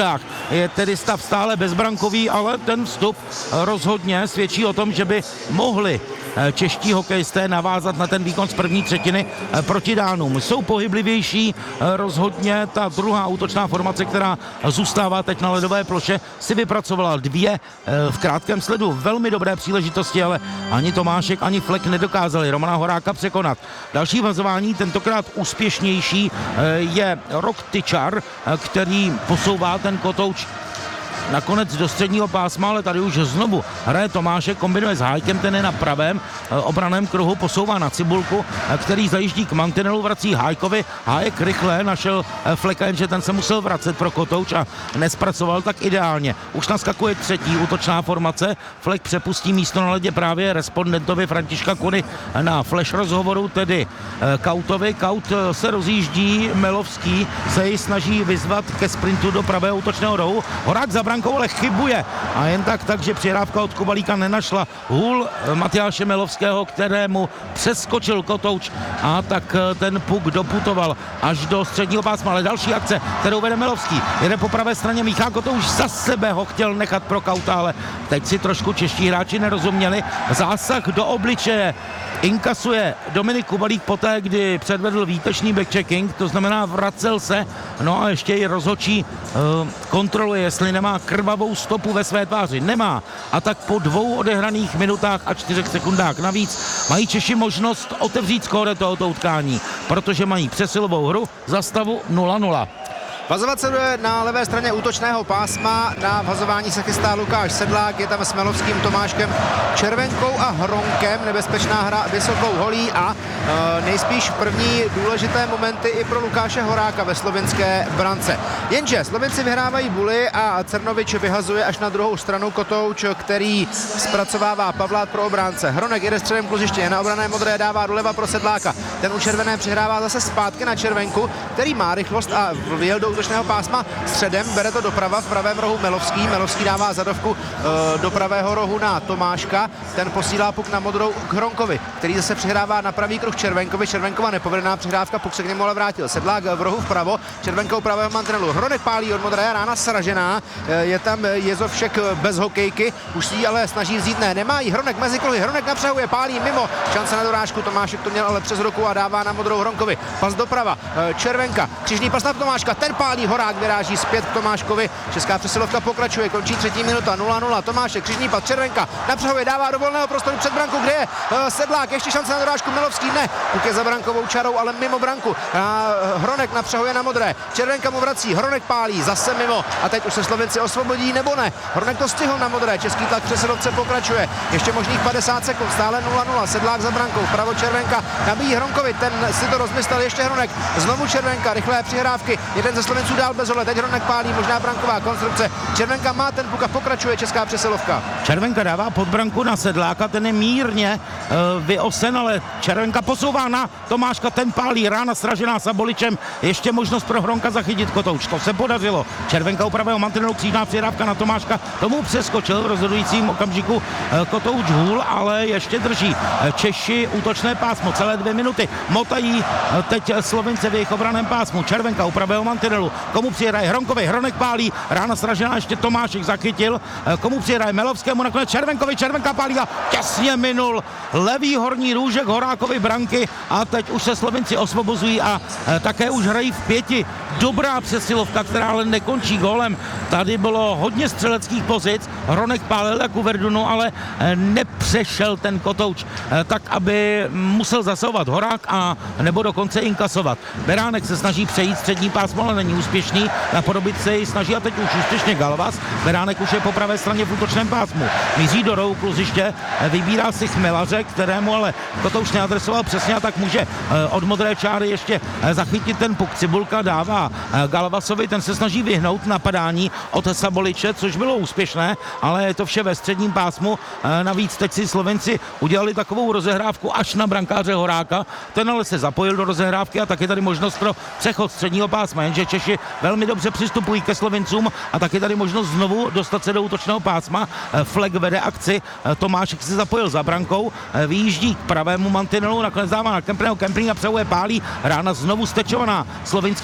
je tedy stav stále bezbrankový, ale ten vstup rozhodně svědčí o tom, že by mohli čeští hokejisté navázat na ten výkon z první třetiny proti Dánům. Jsou pohyblivější, rozhodně ta druhá útočná formace, která zůstává teď na ledové ploše, si vypracovala dvě v krátkém sledu velmi dobré příležitosti, ale ani Tomášek, ani Flek nedokázali Romana Horáka překonat. Další vazování, tentokrát úspěšnější, je Rok Tyčar, který posouvá ten kotouč nakonec do středního pásma, ale tady už znovu hraje Tomášek, kombinuje s Hájkem, ten je na pravém obraném kruhu, posouvá na Cibulku, který zajíždí k mantinelu, vrací Hájkovi, Hájek rychle našel Fleka, jenže ten se musel vracet pro kotouč a nespracoval tak ideálně. Už naskakuje třetí útočná formace, Flek přepustí místo na ledě právě respondentovi Františka Kuny na flash rozhovoru, tedy Kautovi. Kaut se rozjíždí, Melovský se jej snaží vyzvat ke sprintu do pravého útočného rohu, Horák za brankou, ale chybuje a jen tak, takže přihrávka od Kubalíka nenašla hůl Matyáše Melovského, kterému přeskočil kotouč a tak ten puk doputoval až do středního pásma, ale další akce, kterou vede Melovský, jede po pravé straně, Míchá Kotouč za sebe ho chtěl nechat pro Kauta, ale teď si trošku čeští hráči nerozuměli, zásah do obličeje inkasuje Dominik Kubalík poté, kdy předvedl výtečný backchecking, to znamená vracel se, no a ještě i rozhodčí uh, kontroluje, jestli nemá krvavou stopu ve své tváři. Nemá. A tak po dvou odehraných minutách a čtyřech sekundách navíc mají Češi možnost otevřít skóre tohoto utkání, protože mají přesilovou hru za stavu nula nula. Vazovat se bude na levé straně útočného pásma, na vazování se chystá Lukáš Sedlák, je tam s Melovským, Tomáškem, Červenkou a Hronkem, nebezpečná hra vysokou holí a e, nejspíš první důležité momenty i pro Lukáše Horáka ve slovinské brance. Jenže Slovinci vyhrávají buly a Cernovič vyhazuje až na druhou stranu kotouč, který zpracovává Pavlát pro obránce. Hronek jede středem kluziště, na obrané modré dává doleva pro Sedláka, ten u červené přihrává zase zpátky na Červenku, který má rychlost a vyjel do útočného pásma středem, bere to doprava, v pravém rohu Melovský, Melovský dává zadovku e, do pravého rohu na Tomáška, ten posílá puk na modrou k Hronkovi, který zase přihrává na pravý kruh Červenkovi, Červenkova nepovedená přihrávka, puk se k němu ale vrátil, Sedlák v rohu vpravo, Červenkou pravého mantinelu, Hronek pálí od modré, rána sražená, e, je tam Jezovšek bez hokejky, už si ji ale snaží vzít, ne, nemá jí, Hronek mezi kruhy, Hronek napřehuje, pálí mimo, šance na dorážku, Tomášek to měl ale přes ruku a dává na modrou Hronkovi, pas doprava, e, Červenka, křižný pas na Tomáška, ten pálí, Horák vyráží zpět k Tomáškovi. Česká přesilovka pokračuje, končí třetí minuta nula nula. Tomášek, křižní pad, Červenka napřehuje, dává do volného prostoru před brankou, kde je uh, Sedlák, ještě šance na dorážku, Melovský ne, puk je za brankovou čarou, ale mimo branku. Uh, Hronek napřehuje na modré, Červenka mu vrací, Hronek pálí, zase mimo a teď už se Slovenci osvobodí nebo ne. Hronek to stihl na modré, český tlak přesilovce pokračuje. Ještě možných padesát sekund, stále nula nula. Sedlák za brankou, vpravo Červenka, nabíjí Hronkovi, ten si to rozmyslel, ještě Hronek, znovu Červenka, rychlé přihrávky, jeden ze Slovenců dál bez hole, teď Hronek pálí, možná branková konstrukce. Červenka má ten puk a pokračuje česká přesilovka. Červenka dává pod branku na Sedláka, ten je mírně uh, vyosen, ale Červenka posouvá na Tomáška, ten pálí, rána sražená Saboličem, ještě možnost pro Hronka zachytit kotouč, to se podařilo. Červenka u pravého mantinelu, křížná přihrávka na Tomáška, tomu přeskočil v rozhodujícím okamžiku uh, kotouč hůl, ale ještě drží uh, Češi útočné pásmo, celé dvě minuty, motají uh, teď Slovince v jejich obraném pásmu. Červenka u pravého mantinelu, komu přihraje Hronkovi, Hronek pálí, rána sražená, ještě Tomášek zachytil, komu přihraje Melovskému, nakonec Červenkovi, Červenka pálí a těsně minul levý horní růžek Horákovi branky a teď už se Slovinci osvobozují a také už hrají v pěti. Dobrá přesilovka, která ale nekončí gólem. Tady bylo hodně střeleckých pozic, Hronek pálil jako Verdunu, ale nepřešel ten kotouč tak, aby musel zasahovat Horák a nebo dokonce inkasovat. Beránek se snaží přejít střední pásmo, ale není úspěšný, napodobit se ji snaží a teď už úspěšně Galvas. Beránek už je po pravé straně v útočném pásmu. Míří do rohu kluziště, vybírá si Chmelaře, kterému ale kotouč neadresoval přesně a tak může od modré čáry ještě zachytit ten puk. Cibulka dává Galvasovi, ten se snaží vyhnout napadání od Saboliče, což bylo úspěšné, ale je to vše ve středním pásmu. Navíc teď si Slovenci udělali takovou rozehrávku až na brankáře Horáka, ten ale se zapojil do rozehrávky a tak je tady možnost pro přechod středního pásma, jenže Češi velmi dobře přistupují ke Slovincům a tak je tady možnost znovu dostat se do útočného pásma. Flek vede akci, Tomášek se zapojil za brankou, vyjíždí k pravému mantinelu, nakonec dává na Kempriho, Kempring napřehuje, pálí, rána znovu stečovaná slovinskými obránci.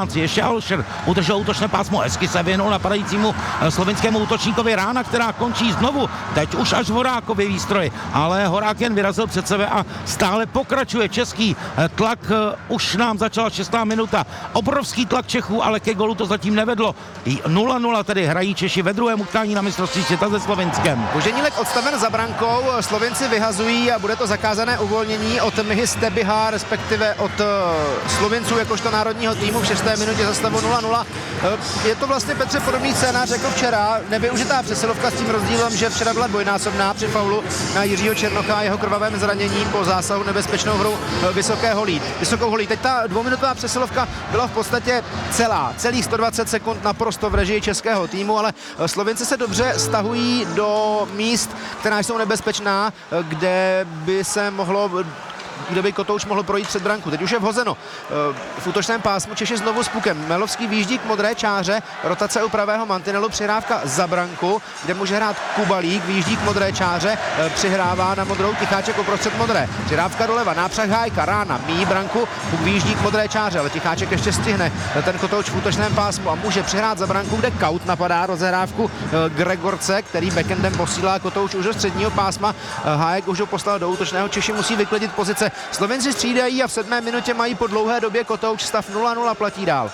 Slováci. Ještě Alšer udržel útočné pásmo, hezky se věnul napadajícímu slovinskému útočníkovi Rána, která končí znovu. Teď už až Horákovi výstroj, ale Horák jen vyrazil před sebe a stále pokračuje český tlak. Už nám začala šestá minuta. Obrovský tlak Čechů, ale ke golu to zatím nevedlo. nula nula tedy hrají Češi ve druhém utkání na mistrovství světa se Slovinskem. Boženílek odstaven za brankou, Slovinci vyhazují a bude to zakázané uvolnění od Mihy Stebiha, respektive od Slovinců jakožto národního týmu v šesté minutě za stavu nula nula. Je to vlastně, Petře, podobný scénář jako včera. Nevyužitá přesilovka s tím rozdílem, že včera byla dvojnásobná při faulu na Jiřího Černocha a jeho krvavém zranění po zásahu nebezpečnou hru vysoké holí. Vysokou holí. Teď ta dvouminutová přesilovka byla v podstatě celá, celých sto dvacet sekund naprosto v režii českého týmu, ale Slovinci se dobře stahují do míst, která jsou nebezpečná, kde by se mohlo kde by Kotouč mohl projít před branku. Teď už je vhozeno v útočném pásmu, Češi znovu s pukem. Melovský výjíždí k modré čáře, rotace u pravého mantinelu, přihrávka za branku, kde může hrát Kubalík, výjíždí k modré čáře, přihrává na modrou, Ticháček uprostřed modré. Přihrávka doleva, nápřah Hájka, Rána, míjí branku, puk výjíždí k modré čáře, ale Ticháček ještě stihne ten Kotouč v útočném pásmu a může přihrát za branku, kde Kaut napadá rozehrávku Gregorce, který backendem posílá Kotouč už do středního pásma. Hájek už ho poslal do útočného, Češi musí vyklidit pozice. Slovenci střídají a v sedmé minutě mají po dlouhé době Kotouč, stav nula nula, platí dál.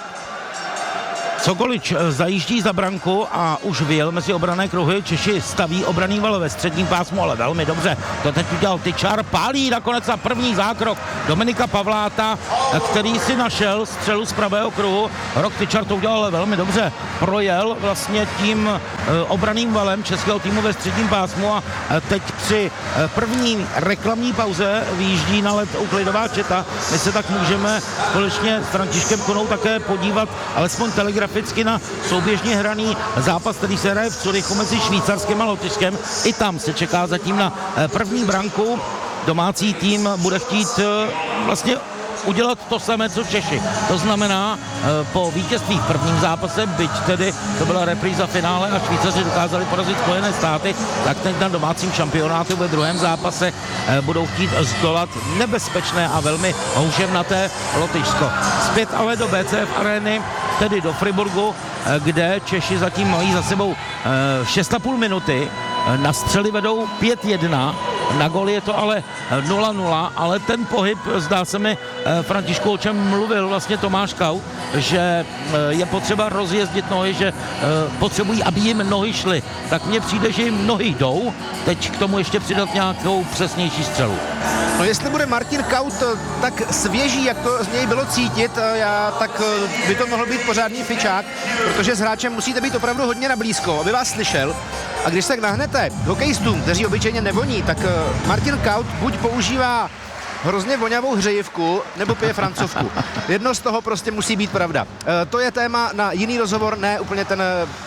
Sokolič zajíždí za branku a už vyjel mezi obranné kruhy. Češi staví obranný val ve středním pásmu, ale velmi dobře. To teď udělal Tyčar, pálí nakonec na první zákrok Dominika Pavláta, který si našel střelu z pravého kruhu. Rok Tyčar to udělal ale velmi dobře. Projel vlastně tím obranným valem českého týmu ve středním pásmu a teď při první reklamní pauze vyjíždí na led Uklidová Četa. My se tak můžeme společně s Františkem Konou také podívat alespoň telegraficky na souběžně hraný zápas, který se hraje v Curychu mezi Švýcarskem a Lotyšskem. I tam se čeká zatím na první branku. Domácí tým bude chtít vlastně udělat to samé, co Češi. To znamená, po vítězství v prvním zápase, byť tedy to byla repríza finále a Švýcaři dokázali porazit Spojené státy, tak teď na domácím šampionátu ve druhém zápase budou chtít zdolat nebezpečné a velmi houževnaté Lotyšsko. Zpět ale do bé cé ef arény, tedy do Friburgu, kde Češi zatím mají za sebou šest a půl minuty. Na střely vedou pět jedna, na gol je to ale nula nula, ale ten pohyb, zdá se mi, Františku, o čem mluvil vlastně Tomáš Kaut, že je potřeba rozjezdit nohy, že potřebují, aby jim nohy šly. Tak mně přijde, že jim nohy jdou, teď k tomu ještě přidat nějakou přesnější střelu. No jestli bude Martin Kaut tak svěží, jak to z něj bylo cítit, já, tak by to mohl být pořádný fičák, protože s hráčem musíte být opravdu hodně na blízko, aby vás slyšel. A když se tak nahnete hokejistům, kteří obyčejně nevoní, tak Martin Kaut buď používá hrozně voňavou hřejivku, nebo pije francouzsku. Jedno z toho prostě musí být pravda. E, to je téma na jiný rozhovor, ne úplně ten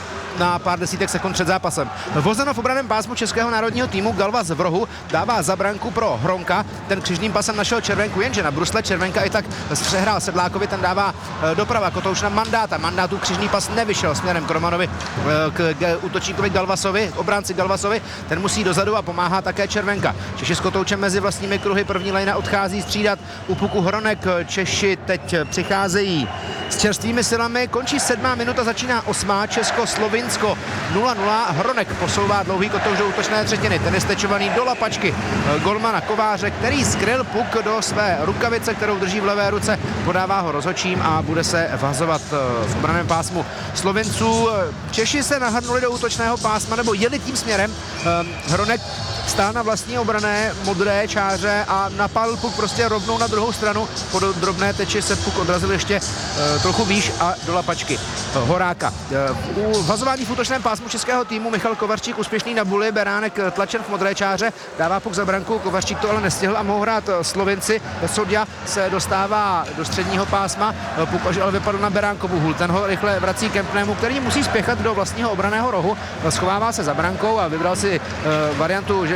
na pár desítek sekund před zápasem. Vozeno v obraném pásmu českého národního týmu, Galva z vrohu dává za branku pro Hronka, ten křižným pasem našel červenku, jenže na brusle červenka i tak přehrál Sedlákovi, ten dává doprava, Kotouč na Mandáta, Mandátu křižný pas nevyšel směrem k Romanovi, k, k útočníkovi Galvasovi, obránci Galvasovi, ten musí dozadu a pomáhá také červenka. Češi s Kotoučem mezi vlastními kruhy, první lajna odchází střídat u puku Hronek, Češi teď přicházejí s čerstvými silami, končí sedmá minuta, začíná osmá, Česko-Slovinsko nula nula, Hronek posouvá dlouhý Kotouč do útočné třetiny, ten je stečovaný do lapačky golmana Kováře, který skryl puk do své rukavice, kterou drží v levé ruce, podává ho rozhodčím a bude se vhazovat v obraném pásmu Slovinců. Češi se nahrnuli do útočného pásma, nebo jeli tím směrem, Hronek stál na vlastní obrané modré čáře a napálil puk prostě rovnou na druhou stranu. Po drobné teči se puk odrazil ještě e, trochu výš a do lapačky Horáka. E, u vazování v útočném pásmu českého týmu Michal Kovařčík úspěšný na buli, Beránek tlačen v modré čáře, dává puk za branku, Kovařčík to ale nestihl a mohou hrát Slovinci. Sodja se dostává do středního pásma, puk ale vypadl na Beránkovu hůl. Ten ho rychle vrací Kempnému, který musí spěchat do vlastního obraného rohu, schovává se za brankou a vybral si e, variantu, že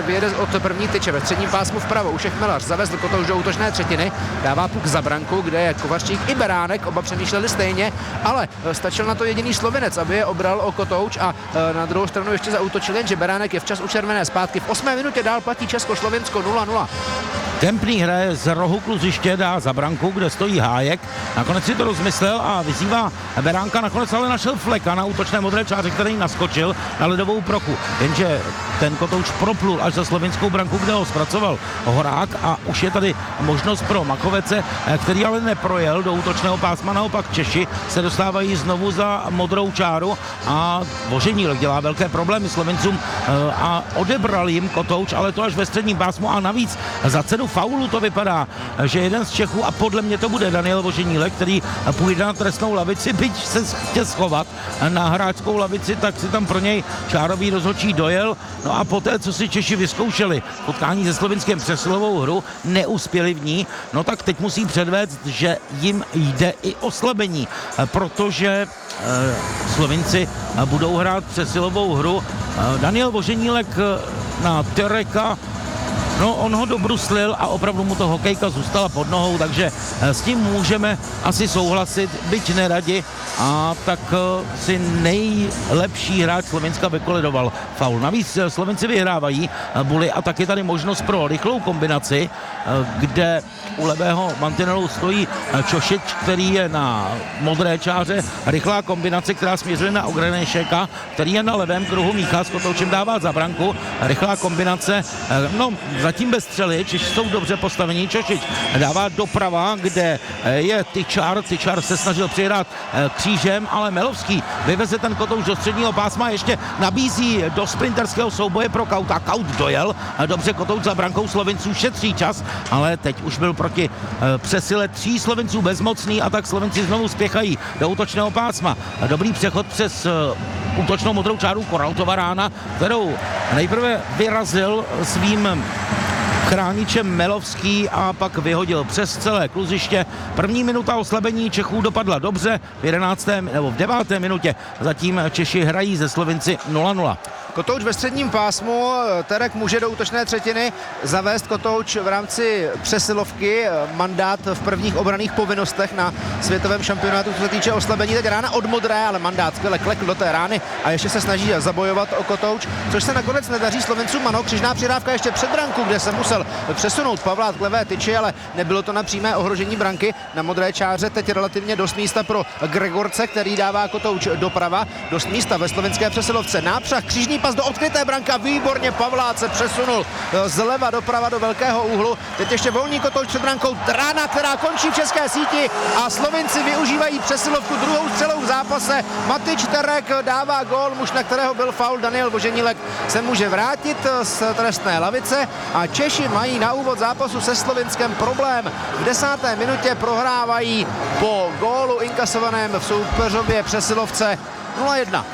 vyjede od první tyče ve středním pásmu vpravo. Ušech Melař zavezl Kotouč do útočné třetiny, dává puk za branku, kde je Kovařík i Beránek, oba přemýšleli stejně, ale stačil na to jediný Slovinec, aby je obral o Kotouč a na druhou stranu ještě zaútočil, jenže Beránek je včas u červené zpátky. V osmé minutě dál platí Česko-Slovinsko nula nula. Kempný hraje z rohu kluziště, dá za branku, kde stojí Hájek. Nakonec si to rozmyslel a vyzývá Beránka, nakonec ale našel Fleka na útočné modré čáře, který naskočil na ledovou prochu. Jenže ten Kotouč proplul až za slovinskou branku, kde ho zpracoval Horák a už je tady možnost pro Makovece, který ale neprojel do útočného pásma. Naopak Češi se dostávají znovu za modrou čáru a Voženílek dělá velké problémy Slovincům a odebral jim Kotouč, ale to až ve středním pásmu a navíc za cenu faulu to vypadá, že jeden z Čechů, a podle mě to bude Daniel Voženílek, který půjde na trestnou lavici, byť se chtěl schovat na hráčskou lavici, tak si tam pro něj čárový rozhodčí dojel. No a poté, co si Češi vyzkoušeli potkání se Slovinskem přesilovou hru, neuspěli v ní, no tak teď musí předvést, že jim jde i oslabení, protože eh, Slovinci budou hrát přesilovou hru. Eh, Daniel Voženílek na Tereka, no, on ho dobruslil a opravdu mu to hokejka zůstala pod nohou, takže s tím můžeme asi souhlasit, byť neradi, a tak si nejlepší hráč Slovenska vykoledoval faul. Navíc Slovenci vyhrávají buly a taky tady možnost pro rychlou kombinaci, kde u levého mantinelu stojí Čošič, který je na modré čáře. Rychlá kombinace, která směřuje na Ogrenešeka, který je na levém kruhu. Míchal s Kotoučem dává za branku. Rychlá kombinace, no zatím bez střely, Češi jsou dobře postavení. Čošič dává doprava, kde je Tyčar. Tyčar se snažil přihrát křížem, ale Melovský vyveze ten Kotouč do středního pásma, ještě nabízí do sprinterského souboje pro Kauta. Kaut dojel, dobře Kotouč za brankou, Slovinců šetří čas, ale teď už byl proti přesile tří Slovinců bezmocný a tak Slovenci znovu spěchají do útočného pásma. Dobrý přechod přes útočnou modrou čáru Koraltova rána, kterou nejprve vyrazil svým chráničem Melovský a pak vyhodil přes celé kluziště. První minuta oslabení Čechů dopadla dobře, v jedenácté nebo v deváté minutě zatím Češi hrají ze Slovinci nula nula. Kotouč ve středním pásmu, Terek může do útočné třetiny zavést Kotouč v rámci přesilovky mandát v prvních obranných povinnostech na světovém šampionátu, co se týče oslabení. Teď rána od modré, ale mandát skvěle klekl do té rány a ještě se snaží zabojovat o Kotouč, což se nakonec nedaří Slovencům. Ano, křižná přihrávka ještě před branku, kde se musel přesunout Pavlát k levé tyči, ale nebylo to na přímé ohrožení branky. Na modré čáře teď relativně dost místa pro Gregorce, který dává Kotouč doprava, dost místa ve slovenské přesilovce. Nápřah, křižní pas do odkryté branka, výborně Pavlát se přesunul zleva doprava do velkého úhlu. Teď ještě volný Kotouč před brankou, rána, která končí v české síti a Slovinci využívají přesilovku druhou střelou v zápase. Matič Terek dává gól, muž, na kterého byl faul. Daniel Voženílek se může vrátit z trestné lavice a Češi mají na úvod zápasu se Slovinskem problém. V desáté minutě prohrávají po gólu inkasovaném v soupeřově přesilovce nula jedna.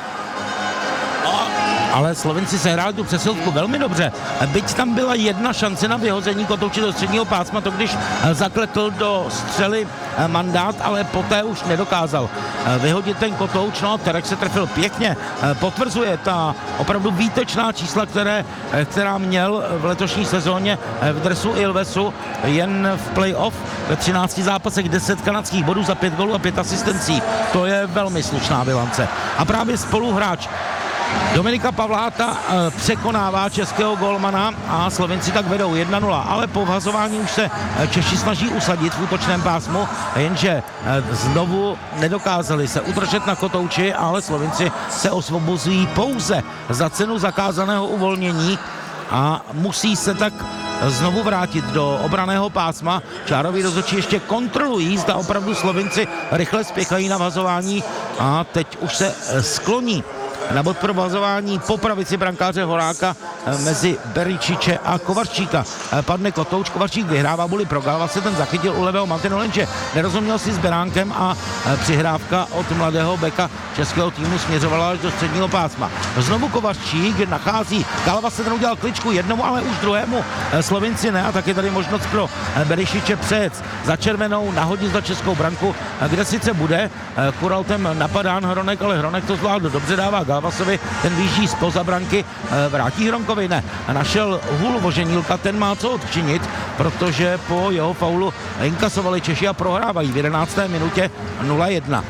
Ale Slovenci se hráli tu přesilovku velmi dobře. Byť tam byla jedna šance na vyhození Kotouče do středního pásma, to když zakletl do střely mandát, ale poté už nedokázal vyhodit ten Kotouč. No, Terek se trefil pěkně. Potvrzuje ta opravdu výtečná čísla, které, která měl v letošní sezóně v dresu Ilvesu, jen v playoff ve třinácti zápasech deset kanadských bodů za pět gólů a pět asistencí. To je velmi slušná bilance. A právě spoluhráč Dominika Pavláta e, překonává českého golmana a Slovenci tak vedou jedna nula, ale po vhazování už se Češi snaží usadit v útočném pásmu, jenže e, znovu nedokázali se udržet na Kotouči, ale Slovenci se osvobozují pouze za cenu zakázaného uvolnění a musí se tak znovu vrátit do obranného pásma. Čároví rozhodčí ještě kontrolují, zda opravdu Slovenci rychle spěchají na vhazování a teď už se skloní na bod pro vhazování po pravici brankáře Horáka mezi Beričiče a Kovaříka. Padne Kotouč, Kovařík vyhrává buly pro Galva, se ten zachytil u levého mantinelu, jenže nerozuměl si s Beránkem a přihrávka od mladého beka českého týmu směřovala až do středního pásma. Znovu Kovařík nachází, Galva se ten udělal kličku jednomu, ale už druhému Slovinci ne, a tak je tady možnost pro Berišiče přejet za červenou, nahodit za českou branku, kde sice bude Kuraltem napadán Hronek, ale Hronek to zvládl dobře, dává Galvasovi, ten výjíždí zpoza branky, vrátí Hronkovi Červenkovi, ne, našel hůl Voženílka, ten má co odčinit, protože po jeho faulu inkasovali Češi a prohrávají v jedenácté minutě nula jedna.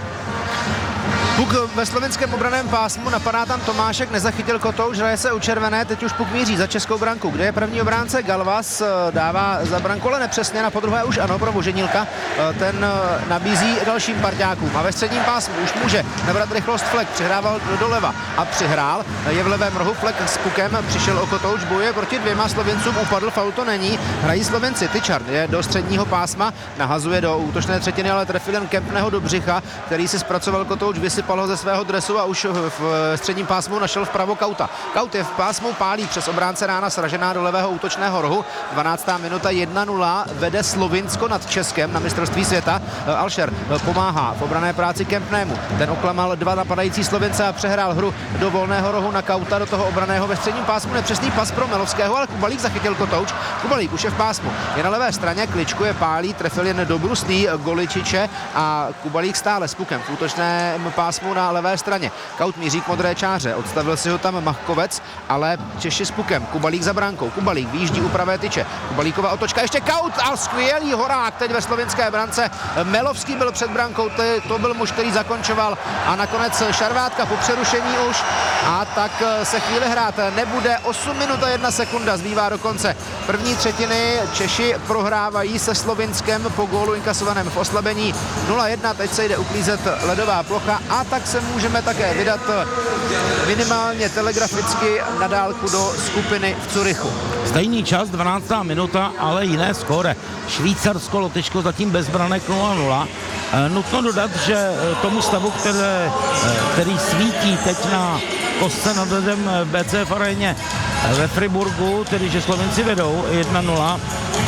Puk ve slovenském obraném pásmu, napadá tam Tomášek, nezachytil Kotouč, hraje se u červené, teď už puk míří za českou branku, kde je první obránce Galvas, dává za branku, ale nepřesně, na podruhé už ano pro Voženílka, ten nabízí dalším parťákům a ve středním pásmu už může nabrat rychlost Flek, přihrával doleva a přihrál, je v levém rohu, Flek s pukem, přišel o Kotouč, bojuje proti dvěma Slovincům, upadl, faul to není, hrají Slovenci, Tyčar je do středního pásma, nahazuje do útočné třetiny, ale trefil jen Kempného do břicha, který si zpracoval Kotouč, vysypal ho ze svého dresu a už v středním pásmu našel vpravo Kauta. Kaut je v pásmu, pálí přes obránce Rána, sražená do levého útočného rohu. dvanáctá minuta jedna nula, vede Slovinsko nad Českem na mistrovství světa. Alšer pomáhá v obrané práci Kempnému. Ten oklamal dva napadající Slovince a přehrál hru do volného rohu na Kauta, do toho obraného ve středním pásmu. Nepřesný pas pro Melovského, ale Kubalík zachytil Kotouč. Kubalík už je v pásmu. Je na levé straně, kličkuje, pálí, trefil jen do bruslí Goličiče a Kubalík stále s pukem v útočném pásmu na levé straně. Kaut míří k modré čáře, odstavil si ho tam Machkovec, ale Češi s pukem. Kubalík za brankou. Kubalík výjíždí u pravé tyče. Kubalíková otočka, ještě Kaut a skvělý Horák teď ve slovinské brance. Melovský byl před brankou, to byl muž, který zakončoval a nakonec Šarvátka po přerušení už a tak se chvíli hrát nebude. osm minut a jedna sekunda zbývá do konce první třetiny. Češi prohrávají se Slovinskem po gólu inkasovaném v oslabení nula jedna. Teď se jde uklízet ledová plocha a tak se můžeme také vydat minimálně telegraficky na dálku do skupiny v Curychu. Stejný čas, dvanáctá minuta, ale jiné skóre. Švýcarsko, Lotyšsko zatím bez branek nula nula. E, nutno dodat, že tomu stavu, které, který svítí teď na kostce nad ledem v bé cé ef aréně ve Friburgu, tedy že Slovenci vedou jedna nula,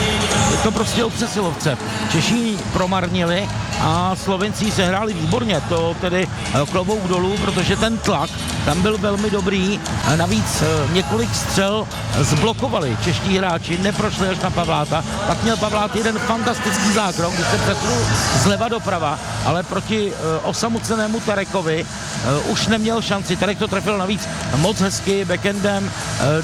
je to prostě o přesilovce. Češi promarnili a Slovenci se hráli výborně, to tedy klobouk dolů, protože ten tlak tam byl velmi dobrý. Navíc několik střel zblokovali čeští hráči, neprošli až na Pavláta. Pak měl Pavlát jeden fantastický zákrok, když se přesunul zleva doprava, ale proti osamocenému Tarekovi už neměl šanci. Tarek to trefil navíc moc hezky backendem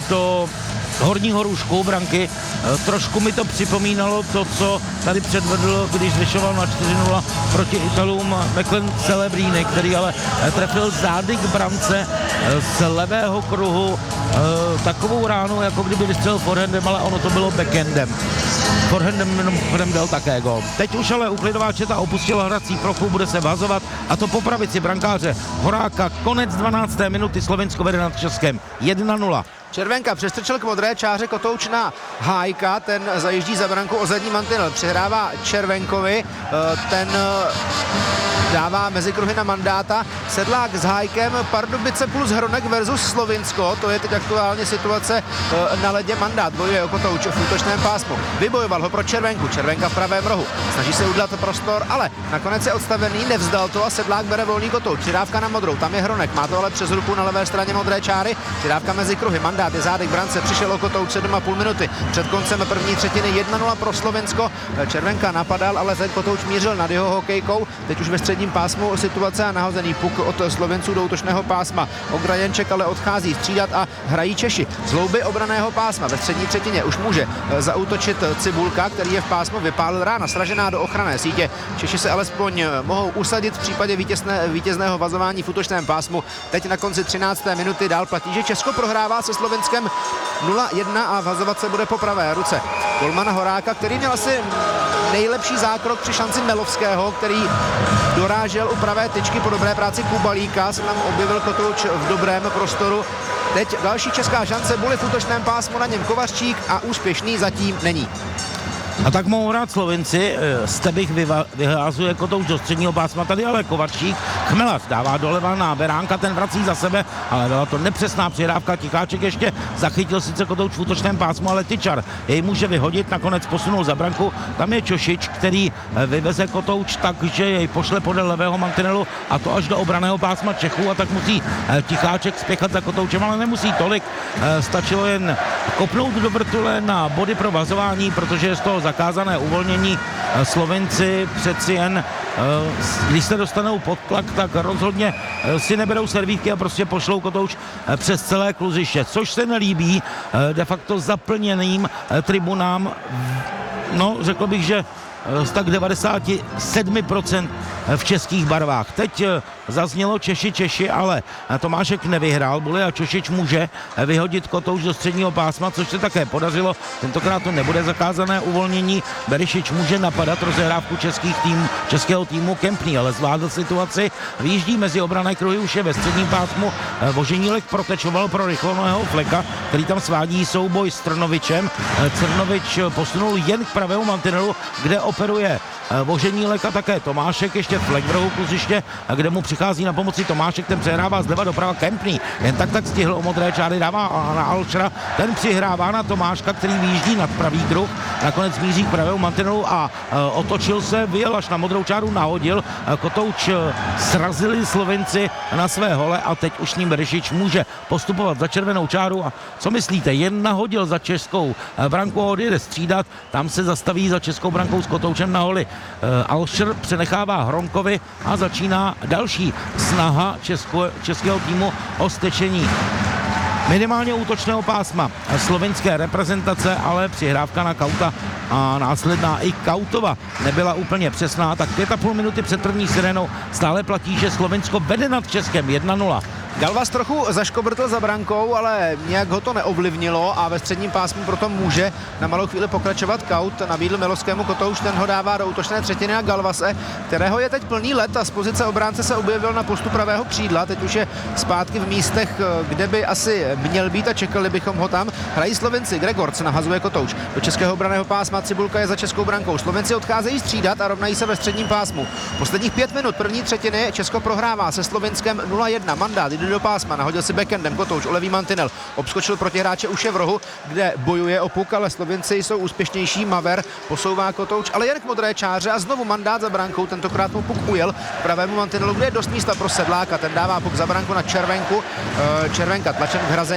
do horního růžku branky. Trošku mi to připomínalo to, co tady předvedl, když zvyšoval na čtyři nula proti Italům Meklen Celebrini, který ale trefil zády k brance z levého kruhu takovou ránu, jako kdyby vystřelil forehandem, ale ono to bylo backendem. Forehandem jenom dal také gol. Teď už ale uklidová četa opustila hrací plochu, bude se vazovat a to po pravici brankáře Horáka. Konec dvanácté minuty, Slovensko vede nad Českem jedna nula. Červenka přestrčil k modré čáře, Kotouč na Hájka, ten zajíždí za branku o zadní mantinel, přihrává Červenkovi, ten dává mezi kruhy na Mandáta, Sedlák s Hájkem, Pardubice plus Hronek versus Slovinsko, to je teď aktuálně situace na ledě. Mandát bojuje o Kotouč v útočném pásmu, vybojoval ho pro Červenku, Červenka v pravém rohu, snaží se udělat prostor, ale nakonec je odstavený, nevzdal to a Sedlák bere volný Kotouč, přidávka na modrou, tam je Hronek, má to ale přes ruku na levé straně modré čáry, přidávka mezi kruhy, Mandát je zádek brance, přišel o Kotouč sedm a půl minuty před koncem první třetiny jedna nula pro Slovensko, Červenka napadal, ale ten Kotouč mířil nad jeho hokejkou, teď už ve středním pásmu situace a nahozený puk od Slovenců do útočného pásma. Ograjenček ale odchází střídat a hrají Češi. Z hlouby obraného pásma ve střední třetině už může zaútočit Cibulka, který je v pásmu, vypálil rána, sražená do ochranné sítě. Češi se alespoň mohou usadit v případě vítězné, vítězného vazování v útočném pásmu. Teď na konci třinácté minuty dál platí, že Česko prohrává se Slovenskem nula jedna a vazovat se bude po pravé ruce golmana Horáka, který měl asi nejlepší zákrok při šanci Melovského, který dorážel u pravé tyčky po dobré práci Kubalíka, se tam objevil Kotouč v dobrém prostoru. Teď další česká šance, bude v útočném pásmu, na něm Kovařčík a úspěšný zatím není. A tak mohou hrát Slovenci, Stebich vyházuje Kotouč do středního pásma, tady ale Kovačík, Chmelař dává doleva na Beránka, ten vrací za sebe, ale byla to nepřesná přihrávka, Ticháček ještě zachytil sice Kotouč v útočném pásmu, ale Tyčar jej může vyhodit, nakonec posunul za branku, tam je Čošič, který vyveze Kotouč tak, že jej pošle podél levého mantinelu a to až do obraného pásma Čechů a tak musí Ticháček spěchat za Kotoučem, ale nemusí tolik, stačilo jen kopnout do vrtule na body pro vazování, protože je z toho zakázané uvolnění Slovenci přeci jen, když se dostanou pod tlak, tak rozhodně si neberou servítky a prostě pošlou kotouč přes celé kluziště, což se nelíbí de facto zaplněným tribunám, no řekl bych, že z tak devadesát sedm procent v českých barvách. Teď zaznělo Češi, Češi, ale Tomášek nevyhrál, Buli a Čošič může vyhodit kotouč do středního pásma, což se také podařilo. Tentokrát to nebude zakázané uvolnění. Berišič může napadat rozehrávku českých tým, českého týmu Kempný, ale zvládl situaci. Vyjíždí mezi obranné kruhy, už je ve středním pásmu. Voženílek protečoval pro rychlého Fleka, který tam svádí souboj s Trnovičem. Trnovič posunul jen k pravému mantinelu, kde operuje Voženílek a také Tomášek, ještě Flek v rohu kluziště, kde mu přichází na pomoci Tomášek, ten přehrává zleva doprava Kempný. Jen tak tak stihl o modré čáry, dává na Alšera, ten přihrává na Tomáška, který vyjíždí nad pravý kruh, nakonec míří k pravému mantinelu a e, otočil se, vyjel až na modrou čáru, nahodil, e, kotouč e, srazili Slovenci na své hole a teď už s ním Berišič může postupovat za červenou čáru a co myslíte, jen nahodil za českou e, branku a odjede střídat, tam se zastaví za českou brankou s kotoučem na holi. E, Alšer přenechává Hronkovi a začíná další snaha česko, českého týmu o stečení minimálně útočného pásma slovenské reprezentace, ale přihrávka na Kauta a následná i Kautova nebyla úplně přesná, tak pět a půl minuty před první sirénou stále platí, že Slovensko vede nad Českem jedna nula. Galvas trochu zaškobrtl za brankou, ale nějak ho to neovlivnilo a ve středním pásmu proto může na malou chvíli pokračovat Kaut. Nabídl Milovskému kotouč, ten ho dává do útočné třetiny a Galvase, kterého je teď plný let a z pozice obránce se objevil na postu pravého křídla. Teď už je zpátky v místech, kde by asi měl být a čekali bychom ho tam. Hrají Slovenci, Gregorc nahazuje kotouč do českého obranného pásma, Cibulka je za českou brankou. Slovenci odcházejí střídat a rovnají se ve středním pásmu. Posledních pět minut první třetiny Česko prohrává se Slovenskem nula jedna. Mandát jde do pásma, nahodil si backendem kotouč o levý mantinel, obskočil protihráče už je v rohu, kde bojuje o puk, ale Slovenci jsou úspěšnější. Maver posouvá kotouč, ale jen k modré čáře a znovu mandát za brankou, tentokrát mu puk ujel k pravému mantinelu, kde je dost místa pro Sedláka, ten dává puk za branku na Červenku, Červenka tlačen k hrazení